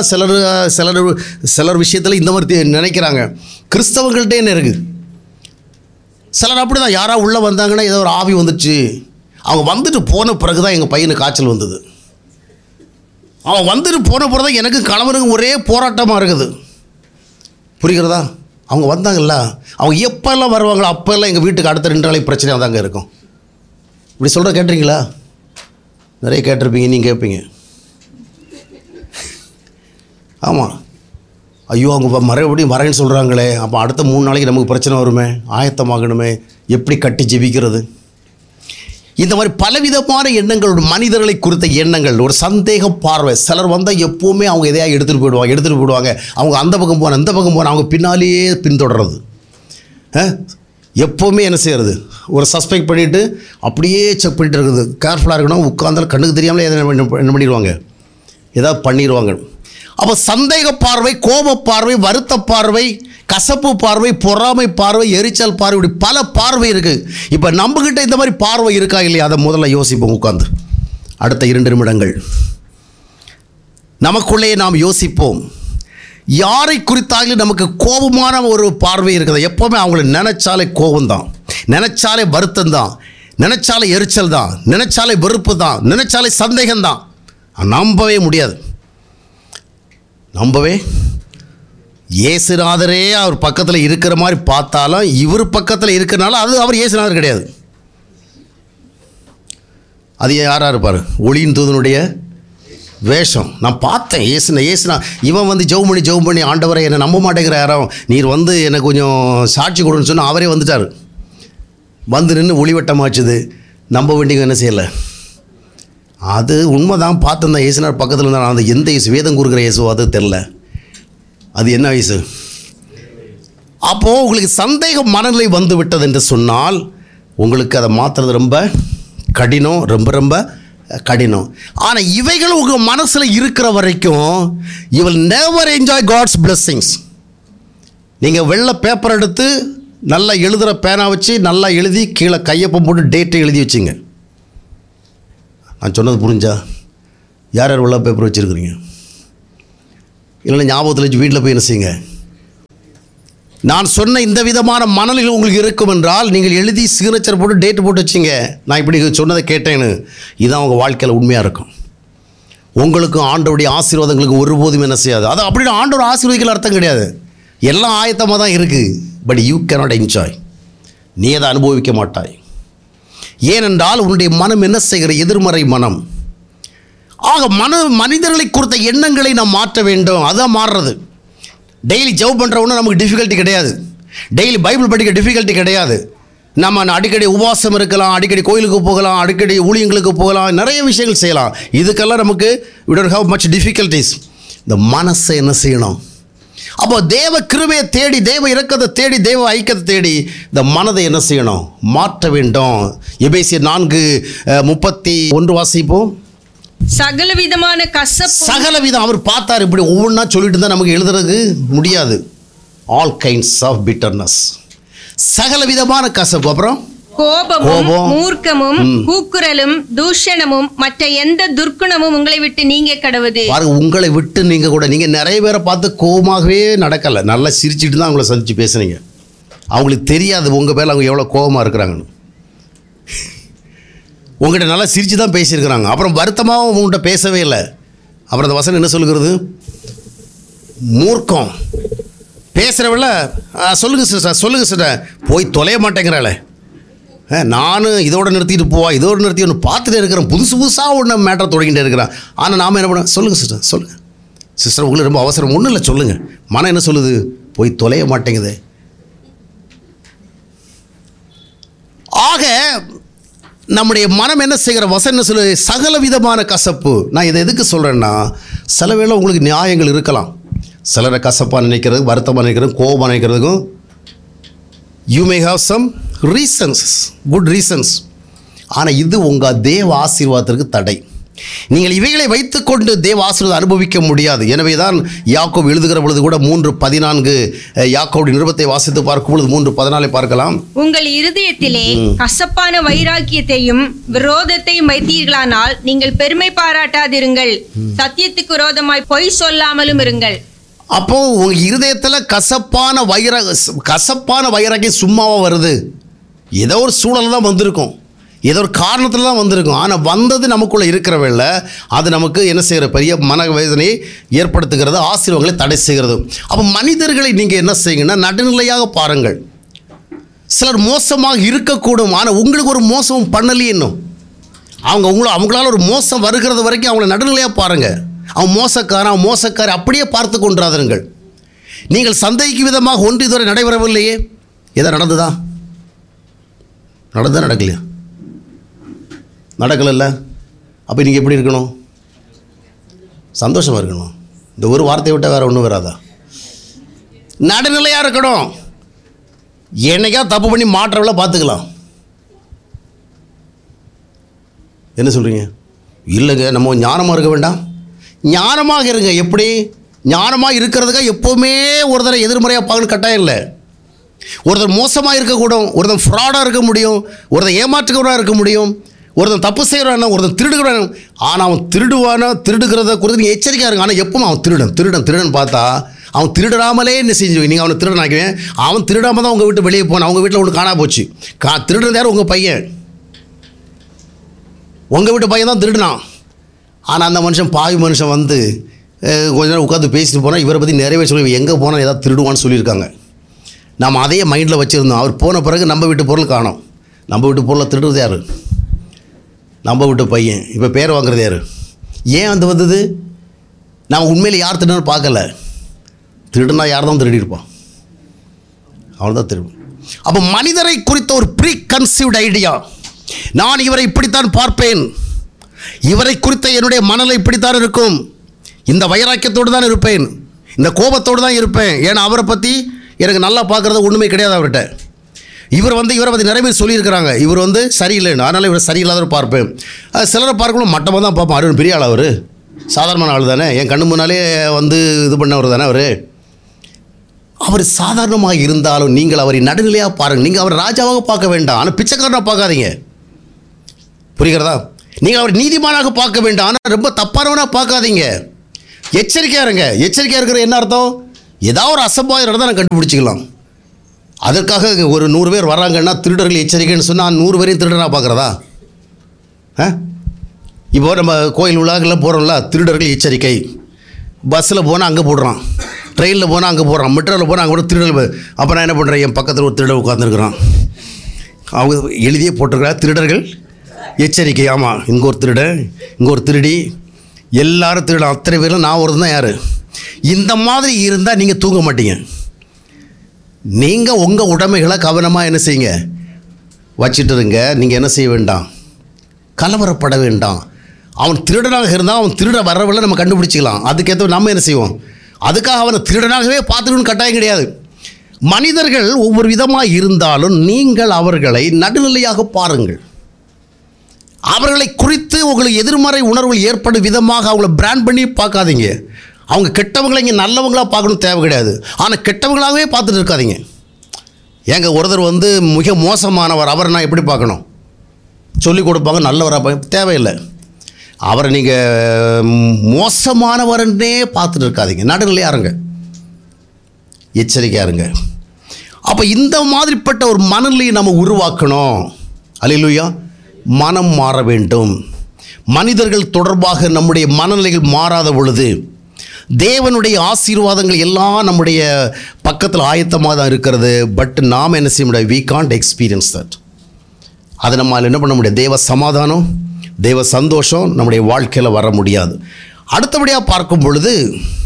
சிலர் விஷயத்தில் இந்த மாதிரி நினைக்கிறாங்க, கிறிஸ்தவங்கள்ட்டே என்ன இருக்குது? சிலர் அப்படி தான், யாராவது உள்ளே வந்தாங்கன்னா ஏதோ ஒரு ஆவி வந்துச்சு, அவங்க வந்துட்டு போன பிறகு தான் எங்கள் பையனுக்கு காய்ச்சல் வந்தது, அவன் வந்துட்டு போன பிறகு தான் எனக்கு கணவனுக்கு ஒரே போராட்டமாக இருக்குது. புரிகிறதா? அவங்க வந்தாங்கல்ல, அவங்க எப்போல்லாம் வருவாங்களோ அப்போல்லாம் எங்கள் வீட்டுக்கு அடுத்த 2 நாளைக்கு பிரச்சனையாக தாங்க இருக்கும். இப்படி சொல்கிற கேட்டிருக்கீங்களா? நிறைய கேட்டிருப்பீங்க, நீங்கள் கேட்பீங்க. ஆமாம், ஐயோ அவங்க மறுபடியும் வரேன்னு சொல்கிறாங்களே, அப்போ அடுத்த 3 நாளைக்கு நமக்கு பிரச்சனை வருமே, ஆயத்தமாகணுமே, எப்படி கட்டி ஜெபிக்கிறது? இந்த மாதிரி பலவிதமான எண்ணங்கள், மனிதர்களை குறித்த எண்ணங்கள், ஒரு சந்தேக பார்வை. சிலர் வந்தால் எப்போவுமே அவங்க எதையாக எடுத்துகிட்டு போயிடுவாங்க. அவங்க அந்த பக்கம் போனால் இந்த பக்கம் போனால் அவங்க பின்னாலேயே பின்தொடர்றது. எப்போவுமே என்ன செய்கிறது, ஒரு சஸ்பெக்ட் பண்ணிவிட்டு அப்படியே செக் பண்ணிட்டு இருக்குது. கேர்ஃபுல்லாக இருக்கணும். உட்கார்ந்தாலும் கண்ணுக்கு தெரியாமலே என்ன பண்ணிடுவாங்க, ஏதாவது பண்ணிடுவாங்க. அப்போ சந்தேக பார்வை, கோப பார்வை, வருத்த பார்வை, கசப்பு பார்வை, பொறாமை பார்வை, எரிச்சல் பார்வை, இப்படி பல பார்வை இருக்குது. இப்போ நம்மக்கிட்ட இந்த மாதிரி பார்வை இருக்கா இல்லையா, அதை முதல்ல யோசிப்போம். உட்காந்து அடுத்த 2 நிமிடங்கள் நமக்குள்ளேயே நாம் யோசிப்போம். யாரை குறித்தாலும் நமக்கு கோபமான ஒரு பார்வை இருக்குது. எப்போவுமே அவங்கள நினைச்சாலே கோபம்தான், நினைச்சாலே வருத்தம் தான், நினைச்சாலே எரிச்சல் தான், நினைச்சாலே வெறுப்பு தான், நினைச்சாலே சந்தேகம்தான். நம்பவே முடியாது. இயேசுநாதரே அவர் பக்கத்தில் இருக்கிற மாதிரி பார்த்தாலும் இவர் பக்கத்தில் இருக்கிறனால அது அவர் இயேசுநாதர் கிடையாது. அது யாராக இருப்பார்? ஒளியின் தூதனுடைய வேஷம். நான் பார்த்தேன் ஏசுனா இவன் வந்து ஜெபம் பண்ணி ஆண்டவரை என்னை நம்ப மாட்டேங்கிற யாரும் நீர் வந்து எனக்கு கொஞ்சம் சாட்சி கொடுன்னு சொன்னால் அவரே வந்துட்டார். வந்து நின்று ஒளிவட்டமாச்சுது. நம்ப வேண்டிய என்ன செய்யலை. அது உண்மை தான். பார்த்துருந்தேன் இயேசுனார் பக்கத்தில் இருந்தால் அந்த எந்த இயேசு வேதம் கொடுக்குற இயேசு அது தெரில. அது என்ன வயசு? அப்போது உங்களுக்கு சந்தேக மனநிலை வந்து விட்டது என்று சொன்னால் உங்களுக்கு அதை மாற்றுறது ரொம்ப கடினம், ரொம்ப ரொம்ப கடினம். ஆனால் இவைகள் உங்கள் மனசில் இருக்கிற வரைக்கும் you will never enjoy God's blessings. நீங்கள் வெள்ளை பேப்பர் எடுத்து நல்லா எழுதுகிற பேனா வச்சு நல்லா எழுதி கீழே கையொப்பம் போட்டு டேட்டை எழுதி வச்சுங்க. நான் சொன்னது புரிஞ்சா? யார் யார் வெள்ளை பேப்பர் வச்சுருக்குறீங்க? இல்லைன்னா ஞாபகத்தில் வச்சு வீட்டில் போய் என்ன செய்யுங்க. நான் சொன்ன இந்த விதமான மனநிலை உங்களுக்கு இருக்கும் என்றால் நீங்கள் எழுதி சிக்னேச்சர் போட்டு டேட்டு போட்டு வச்சிங்க. நான் இப்படி சொன்னதை கேட்டேன்னு. இதுதான் உங்கள் வாழ்க்கையில் உண்மையாக இருக்கும். உங்களுக்கும் ஆண்டவருடைய ஆசீர்வாதங்களுக்கு ஒருபோதும் என்ன செய்யாது. அது அப்படி ஆண்டவர் ஆசீர்வதிக்கல அர்த்தம் கிடையாது. எல்லாம் ஆயத்தமாக தான் இருக்குது. But you cannot enjoy. நீ அதை அனுபவிக்க மாட்டாய். ஏனென்றால் உன்னுடைய மனம் என்ன செய்கிற எதிர்மறை மனம். ஆக மனிதர்களை குறித்த எண்ணங்களை நாம் மாற்ற வேண்டும். அதுதான் மாறுறது. டெய்லி ஜெபம் பண்ணுறவொன்னும் நமக்கு டிஃபிகல்ட்டி கிடையாது. டெய்லி பைபிள் படிக்க டிஃபிகல்ட்டி கிடையாது. நம்ம அடிக்கடி உபவாசம் இருக்கலாம், அடிக்கடி கோயிலுக்கு போகலாம், அடிக்கடி ஊழியங்களுக்கு போகலாம், நிறைய விஷயங்கள் செய்யலாம். இதுக்கெல்லாம் நமக்கு we don't have much difficulties. இந்த மனசை என்ன செய்யணும்? அப்போ தேவ கிருபையை தேடி, தேவ இரக்கத்தை தேடி, தேவ ஐக்கியத்தை தேடி இந்த மனதை என்ன செய்யணும்? மாற்ற வேண்டும். எபேசியர் 4:31 வாசிப்போம். சகலவிதமான கசப்பு. சகலவிதம் அவர் பார்த்தார். இப்படி ஒவ்வொன்றா சொல்லிட்டு இருந்தால் நமக்கு எழுதுறதுக்கு முடியாது. All kinds of bitterness. சகலவிதமான கசப்பு. அப்புறம் கோபமும் மூர்க்கமும் கூக்குரலும் தூஷணமும் மற்ற எந்த துர்க்குணமும் உங்களை விட்டு நீங்க கடவுது. பாருங்க, உங்களை விட்டு நீங்க கூட. நீங்க நிறைய பேரை பார்த்து கோபமாகவே நடக்கலை, நல்லா சிரிச்சுட்டு தான் அவங்கள சந்திச்சு பேசுனீங்க. அவங்களுக்கு தெரியாது உங்கள் பேரில் அவங்க எவ்வளோ கோபமாக இருக்கிறாங்கன்னு. உங்கள்கிட்ட நல்லா சிரித்து தான் பேசியிருக்கிறாங்க. அப்புறம் வருத்தமாகவும் உங்கள்கிட்ட பேசவே இல்லை. அப்புறம் அந்த வசனம் என்ன சொல்லுகிறது? மூர்க்கம். பேசுகிறவில்ல, சொல்லுங்கள் சிஸ்டர் போய் தொலைய மாட்டேங்கிறாளே, நான் இதோட நிறுத்திட்டு போவா, இதோட நிறுத்தி ஒன்று பார்த்துட்டே இருக்கிறேன், புதுசாக ஒன்று மேட்டரை தொடங்கிட்டே இருக்கிறேன். ஆனால் நாம் என்ன பண்ண? சொல்லுங்கள் சிஸ்டர் உங்களுக்கு ரொம்ப அவசரம். ஒன்றும் இல்லை, சொல்லுங்கள். மனம் என்ன சொல்லுது? போய் தொலைய மாட்டேங்குது. ஆக நம்முடைய மனம் என்ன செய்கிற வசனம் என்ன சொல்லுது? சகல விதமான கசப்பு. நான் இதை எதுக்கு சொல்கிறேன்னா, சில வேளை உங்களுக்கு நியாயங்கள் இருக்கலாம். சிலரை கசப்பாக நினைக்கிறது, வருத்தமாக நினைக்கிறது, கோபமாக நினைக்கிறதுக்கும் you may have some reasons, good reasons. ஆனால் இது உங்கள் தேவ ஆசீர்வாதத்திற்கு தடை. நீங்கள் இவைகளை வைத்துக்கொண்டு தேவ ஆசீர்வாதம் அனுபவிக்க முடியாது. எனவே தான் யாக்கோபு எழுதுகிற பொழுது கூட 3:14 யாக்கோபுடைய நிருபத்தை வாசித்து பார்க்கும் பொழுது 3:14 பார்க்கலாம். உங்கள் இருதயத்திலே கசப்பான வைராக்கியத்தையும் விரோதத்தையும் வைத்தீர்களானால் நீங்கள் பெருமை பாராட்டாதிருங்கள், சத்தியத்துக்கு விரோதமாய் பொய் சொல்லாமலும் இருங்கள். அப்போ உங்க இருதயத்தில் கசப்பான வைராக்கியம் சும்மாவா வருது? ஏதோ ஒரு சூழல் தான் வந்திருக்கும், ஏதோ ஒரு காரணத்தில் தான் வந்திருக்கும். ஆனால் வந்தது நமக்குள்ளே இருக்கிறவில்லை. அது நமக்கு என்ன செய்கிற? பெரிய மனவேதனையை ஏற்படுத்துகிறது, ஆசீர்வாதங்களை தடை செய்கிறது. அப்போ மனிதர்களை நீங்கள் என்ன செய்யுங்கன்னா நடுநிலையாக பாருங்கள். சிலர் மோசமாக இருக்கக்கூடும், ஆனால் உங்களுக்கு ஒரு மோசமும் பண்ணலையே இன்னும். அவங்களால ஒரு மோசம் வருகிறது வரைக்கும் அவங்கள நடுநிலையாக பாருங்கள். அவன் மோசக்காரி அப்படியே பார்த்து கொண்டாதீர்கள். நீங்கள் சந்தேகிக்கும் விதமாக ஒன்று இதுவரை நடைபெறவில்லையே. எதோ நடந்ததா? நடக்கலையா? நடக்கலைல்ல. அப்போ நீங்கள் எப்படி இருக்கணும்? சந்தோஷமாக இருக்கணும். இந்த ஒரு வார்த்தையை விட்டால் வேறு ஒன்றும் வராதா? நடுநிலையாக இருக்கணும். என்னைக்கா தப்பு பண்ணி மாற்றவில்லை பார்த்துக்கலாம். என்ன சொல்கிறீங்க? இல்லைங்க, நம்ம ஞானமாக இருக்க வேண்டாம். ஞானமாக இருங்க. எப்படி ஞானமாக இருக்கிறதுக்காக எப்போவுமே ஒருத்தரை எதிர்மறையாக பார்க்கணும் கட்டாயம் இல்லை. ஒருத்தர் மோசமாக இருக்கக்கூடும், ஒருத்தன் ஃப்ராடாக இருக்க முடியும், ஒருத்தன் ஏமாற்றுக்கிறவராக இருக்க முடியும், ஒருத்தன் தப்பு செய்கிறானா, ஒருத்தன் திருடுகிறான். ஆனால் அவன் திருடுகிறத குறித்து நீங்கள் எச்சரிக்கையாக இருங்க. ஆனால் எப்பவும் அவன் திருடன் பார்த்தா அவன் திருடாமலே என்ன செஞ்சு நீங்கள் அவனை திருடன் ஆக்குவேன். அவன் திருடாமல் தான் உங்கள் வீட்டு வெளியே போனான். அவங்க வீட்டில் ஒன்று காணா போச்சு. திருடுறது யார்? உங்கள் பையன். உங்கள் வீட்டு பையன் தான் திருடினான். ஆனால் அந்த மனுஷன் பாவி மனுஷன் வந்து கொஞ்ச நேரம் உட்காந்து பேசிட்டு போனால் இவரை பற்றி நிறைய பேர் சொல்லி எங்கே போனால் ஏதாவது திருடுவான்னு சொல்லியிருக்காங்க. நாம் அதையே மைண்டில் வச்சுருந்தோம். அவர் போன பிறகு நம்ம வீட்டு பொருள் காணோம். நம்ம வீட்டு பொருளை திருடுறது யார்? நம்ம வீட்டு பையன். இப்போ பேர் வாங்குறது யார்? ஏன் அந்த வந்தது? நாம் உண்மையில் யார் திருடுன்னு பார்க்கல. திருடுனா யார் தான் திருடியிருப்பான், அவன் தான் திருடும். அப்போ மனிதரை குறித்த ஒரு ப்ரீ கன்சீவ்ட் ஐடியா, நான் இவரை இப்படித்தான் பார்ப்பேன், இவரை குறித்த என்னுடைய மனநிலை இப்படித்தான் இருக்கும், இந்த வைராக்கியத்தோடு தான் இருப்பேன், இந்த கோபத்தோடு தான் இருப்பேன். ஏன்னா அவரை பற்றி எனக்கு நல்லா பார்க்குறது ஒன்றுமே கிடையாது அவர்கிட்ட. இவரை பற்றி நிறைய பேர் சொல்லியிருக்கிறாங்க, இவர் சரியில்லைன்னு, அதனால் இவர் சரியில்லாதவர் பார்ப்பேன். சிலரை பார்க்கணும் மட்டமாக தான் பார்ப்பேன். அவர் பெரிய ஆள், அவர் சாதாரணமான ஆள் தானே, என் கண்ணு முன்னாலே இது பண்ணவர் தானே அவர் சாதாரணமாக இருந்தாலும் நீங்கள் அவரை நடுநிலையாக பாருங்கள். நீங்கள் அவரை ராஜாவாக பார்க்க வேண்டாம், ஆனால் பிச்சைக்காரனாக பார்க்காதீங்க. புரிகிறதா? நீங்கள் அவரை நீதிமானாக பார்க்க வேண்டாம், ஆனால் ரொம்ப தப்பானவனாக பார்க்காதீங்க. எச்சரிக்கையாக இருங்க. எச்சரிக்கையாக இருக்கிற என்ன அர்த்தம்? ஏதாவது ஒரு அசம்பாவிதம் நடந்தால் நான் கண்டுபிடிச்சிக்கலாம். அதற்காக ஒரு 100 பேர் வராங்கன்னா திருடர்கள் எச்சரிக்கைன்னு சொன்னால் 100 பேரையும் திருடனாக பார்க்குறதா? இப்போ நம்ம கோயில் உலகெல்லாம் போகிறோம்ல, திருடர்கள் எச்சரிக்கை. பஸ்ஸில் போனால் அங்கே போடுறான், ட்ரெயினில் போனால் அங்கே போடுறான், மெட்ரோவில் போனால் அங்கே கூட திருடர்கள். அப்போ நான் என்ன பண்ணுறேன், என் பக்கத்தில் ஒரு திருடர் உட்காந்துருக்குறான், அவங்க எழுதியே போட்டிருக்கிறா திருடர்கள் எச்சரிக்கை. ஆமாம், இங்கே ஒரு திருடன், இங்கே ஒரு திருடி, எல்லாரும் திருடன், அத்தனை பேரும் நான் ஒரு தான். யார்? இந்த மாதிரி இருந்தால் நீங்கள் தூங்க மாட்டீங்க. நீங்கள் உங்கள் உடைமைகளை கவனமாக என்ன செய்யுங்க, வச்சுட்டு இருங்க. நீங்கள் என்ன செய்ய வேண்டாம், கலவரப்பட வேண்டாம். அவன் திருடனாக இருந்தால் அவன் திருட வரவில்லை நம்ம கண்டுபிடிச்சிக்கலாம். அதுக்கேற்ற நம்ம என்ன செய்வோம், அதுக்காக அவனை திருடனாகவே பார்த்துக்கணும்னு கட்டாயம் கிடையாது. மனிதர்கள் ஒவ்வொரு விதமாக இருந்தாலும் நீங்கள் அவர்களை நடுநிலையாக பாருங்கள். அவர்களை குறித்து உங்களுக்கு எதிர்மறை உணர்வுகள் ஏற்படும் விதமாக அவங்கள பிராண்ட் பண்ணி பார்க்காதீங்க. அவங்க கெட்டவங்களை இங்கே நல்லவங்களாக பார்க்கணும் தேவை கிடையாது, ஆனால் கெட்டவங்களாகவே பார்த்துட்டு இருக்காதீங்க. ஏங்க ஒருத்தர் மிக மோசமானவர், அவரை நான் எப்படி பார்க்கணும்? சொல்லிக் கொடுப்பாங்க, நல்லவராக தேவையில்லை. அவரை நீங்கள் மோசமானவரன்னே பார்த்துட்டு இருக்காதீங்க, நடுநிலையாக இருங்க, எச்சரிக்கையாக இருங்க. அப்போ இந்த மாதிரிப்பட்ட ஒரு மனநிலையை நம்ம உருவாக்கணும். அல்லேலூயா. மனம் மாற வேண்டும். மனிதர்கள் தொடர்பாக நம்முடைய மனநிலைகள் மாறாத பொழுது தேவனுடைய ஆசீர்வாதங்கள் எல்லாம் நம்முடைய பக்கத்தில் ஆயத்தமாக தான் இருக்கிறது. பட் நாம் என்ன செய்ய முடியாது, we can't experience that. அதை நம்மால் என்ன பண்ண முடியாது, தேவ சமாதானம், தேவ சந்தோஷம் நம்முடைய வாழ்க்கையில் வர முடியாது. அடுத்தபடியாக பார்க்கும் பொழுது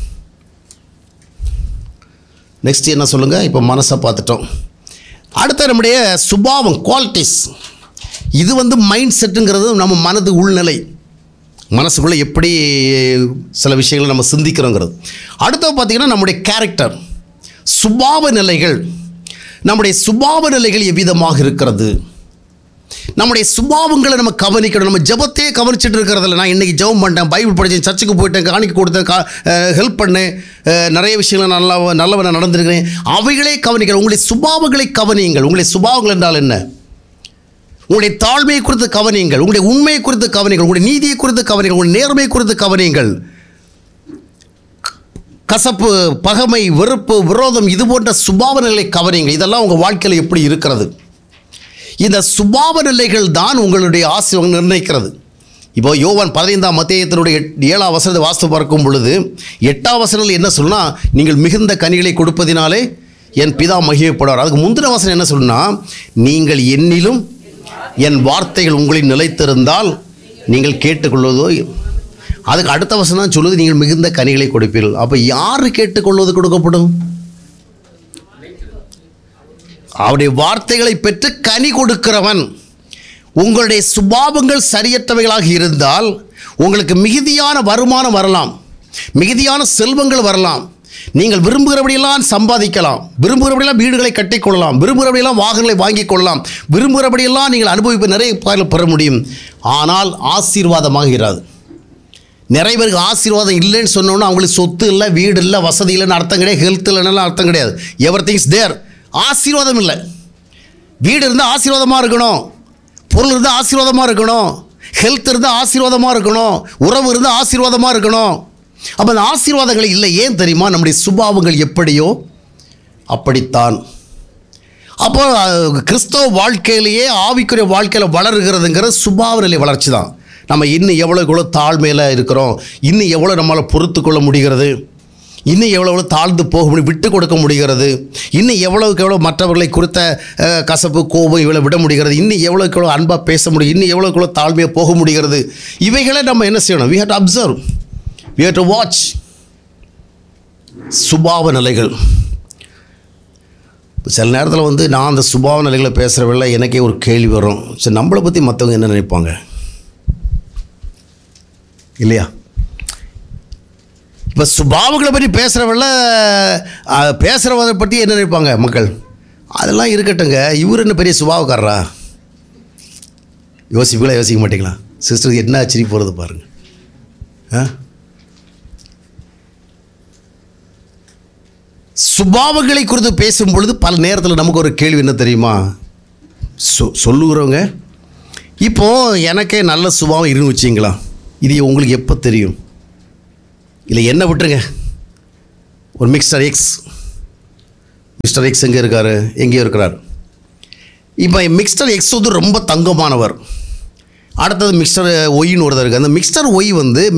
நெக்ஸ்ட் என்ன சொல்லுங்கள், இப்போ மனசை பார்த்துட்டோம். அடுத்த நம்முடைய சுபாவம், குவாலிட்டிஸ். இது மைண்ட் செட்டுங்கிறது நம்ம மனது உள்நிலை, மனசுக்குள்ளே எப்படி சில விஷயங்களை நம்ம சிந்திக்கிறோங்கிறது. அடுத்து பார்த்திங்கன்னா நம்முடைய கேரக்டர், சுபாவ நிலைகள். நம்முடைய சுபாவ நிலைகள் எவ்விதமாக இருக்கிறது, நம்முடைய சுபாவங்களை நம்ம கவனிக்கணும். நம்ம ஜெபத்தையே கவனிச்சுட்டு இருக்கிறதில்ல. நான் இன்றைக்கி ஜெபம் பண்ணிட்டேன், பைபிள் படித்தேன், சர்ச்சுக்கு போயிட்டேன், காணிக்கை கொடுத்தேன், ஹெல்ப் பண்ணேன், நிறைய விஷயங்கள் நல்லவனை நடந்திருக்கிறேன், அவைகளே கவனிக்கிறேன். உங்களுடைய சுபாவங்களை கவனியுங்கள். உங்களுடைய சுபாவங்கள் என்றால் என்ன? உங்களுடைய தாழ்மையை குறித்து கவனியுங்கள், உங்களுடைய உண்மையை குறித்து கவனியுங்கள், உங்களுடைய நீதியை குறித்து கவனியுங்கள், உங்களுடைய நேர்மையை குறித்து கவனியுங்கள். கசப்பு, பகைமை, வெறுப்பு, விரோதம், இது போன்ற சுபாவ நிலை கவனியுங்கள். இதெல்லாம் உங்கள் வாழ்க்கையில் எப்படி இருக்கிறது? இந்த சுபாவ நிலைகள் தான் உங்களுடைய ஆசீர்வாதம் நிர்ணயிக்கிறது. இப்போ யோவான் 15ஆம் அத்தியாயத்தினுடைய 7ஆம் வசனத்தை வாசித்து பார்க்கும் பொழுது 8ஆம் வசனத்தில் என்ன சொல்லுன்னா, நீங்கள் மிகுந்த கனிகளை கொடுப்பதினாலே என் பிதா மகிமைப்படுவார். அதுக்கு முந்தின வசனம் என்ன சொல்லுன்னா, நீங்கள் என்னிலும் என் வார்த்தைகள் உங்களில் நிலைத்திருந்தால் நீங்கள் கேட்டுக்கொள்வதோ. அதுக்கு அடுத்த வசனம் தான் சொல்லுது, நீங்கள் மிகுந்த கனிகளை கொடுப்பீர்கள். அப்போ யார் கேட்டுக்கொள்வது கொடுக்கப்படும்? அவருடைய வார்த்தைகளை பெற்று கனி கொடுக்கிறவன். உங்களுடைய சுபாவங்கள் சரியற்றவைகளாக இருந்தால் உங்களுக்கு மிகுதியான வருமானம் வரலாம், மிகுதியான செல்வங்கள் வரலாம், நீங்கள் விரும்புகிறபடியெல்லாம் சம்பாதிக்கலாம், விரும்புகிறபடியெல்லாம் வீடுகளை கட்டிக்கொள்ளலாம், விரும்புகிறபடியெல்லாம் வாகனங்களை வாங்கிக் கொள்ளலாம், விரும்புகிறபடியெல்லாம் நீங்கள் அனுபவிப்பு நிறைய பெற முடியும். ஆனால் ஆசீர்வாதமாக இராது. நிறைய பேருக்கு ஆசீர்வாதம் இல்லைன்னு சொன்னோன்னா அவங்களுக்கு சொத்து இல்லை, வீடு இல்லை, வசதி இல்லைன்னு அர்த்தம் கிடையாது, ஹெல்த் இல்லைன்னு அர்த்தம் கிடையாது. எவ்ரிதிங்ஸ் தேர், ஆசீர்வாதம் இல்லை. வீடு இருந்தால் ஆசீர்வாதமாக இருக்கணும், பொருள் இருந்தால் ஆசீர்வாதமாக இருக்கணும், ஹெல்த் இருந்தால் ஆசீர்வாதமாக இருக்கணும், உறவு இருந்தால் ஆசீர்வாதமாக இருக்கணும். அப்போ அந்த ஆசீர்வாதங்கள் இல்லை. ஏன் தெரியுமா? நம்முடைய சுபாவங்கள் எப்படியோ அப்படித்தான். அப்போ கிறிஸ்தவ வாழ்க்கையிலேயே ஆவிக்குரிய வாழ்க்கையில் வளருகிறதுங்கிற சுபாவ நிலை வளர்ச்சி தான். நம்ம இன்னும் எவ்வளோக்கு எவ்வளோ தாழ்மையில் இருக்கிறோம், இன்னும் எவ்வளோ நம்மளால் பொறுத்து கொள்ள முடிகிறது, இன்னும் எவ்வளோ தாழ்ந்து போக முடியும், விட்டு கொடுக்க முடிகிறது, இன்னும் எவ்வளோக்கு எவ்வளோ மற்றவர்களை குறித்த கசப்பு கோபம் இவ்வளோ விட முடிகிறது, இன்னும் எவ்வளோக்கு எவ்வளோ அன்பாக பேச முடியும், இன்னும் எவ்வளோக்கு எவ்வளோ தாழ்மையாக போக முடிகிறது. இவைகளை நம்ம என்ன செய்யணும்? we have to observe, we have to watch. சுபாவ நிலைகள். சில நேரத்தில் நான் அந்த சுபாவ நிலைகளை பேசுகிறவங்கள எனக்கே ஒரு கேள்வி வரும், சரி நம்மளை பற்றி மற்றவங்க என்ன நினைப்பாங்க இல்லையா? இப்போ சுபாவங்களை பற்றி பேசுகிறவதை பற்றி என்ன நினைப்பாங்க மக்கள்? அதெல்லாம் இருக்கட்டுங்க, இவர் என்ன பெரிய சுபாவக்காரரா? யோசிக்க மாட்டீங்களா? சிஸ்டருக்கு என்ன ஆச்சரிய போகிறது பாருங்கள். சுபாவங்களை குறித்து பேசும் பொழுது பல நேரத்தில் நமக்கு ஒரு கேள்வி என்ன தெரியுமா? சொல்லுகிறவங்க, இப்போது எனக்கே நல்ல சுபாவம் இருந்து வச்சிங்களா, இது உங்களுக்கு எப்போ தெரியும்? இல்லை என்ன விட்டுருங்க, ஒரு மிஸ்டர் எக்ஸ் எங்கே இருக்கார்? எங்கேயோ இருக்கிறார். இப்போ மிஸ்டர் எக்ஸ் ரொம்ப தங்கமானவர். அடுத்தது மிஸ்டர் ஒய்ன்னு ஒருத்தர் இருக்குது. அந்த மிஸ்டர் ஒய்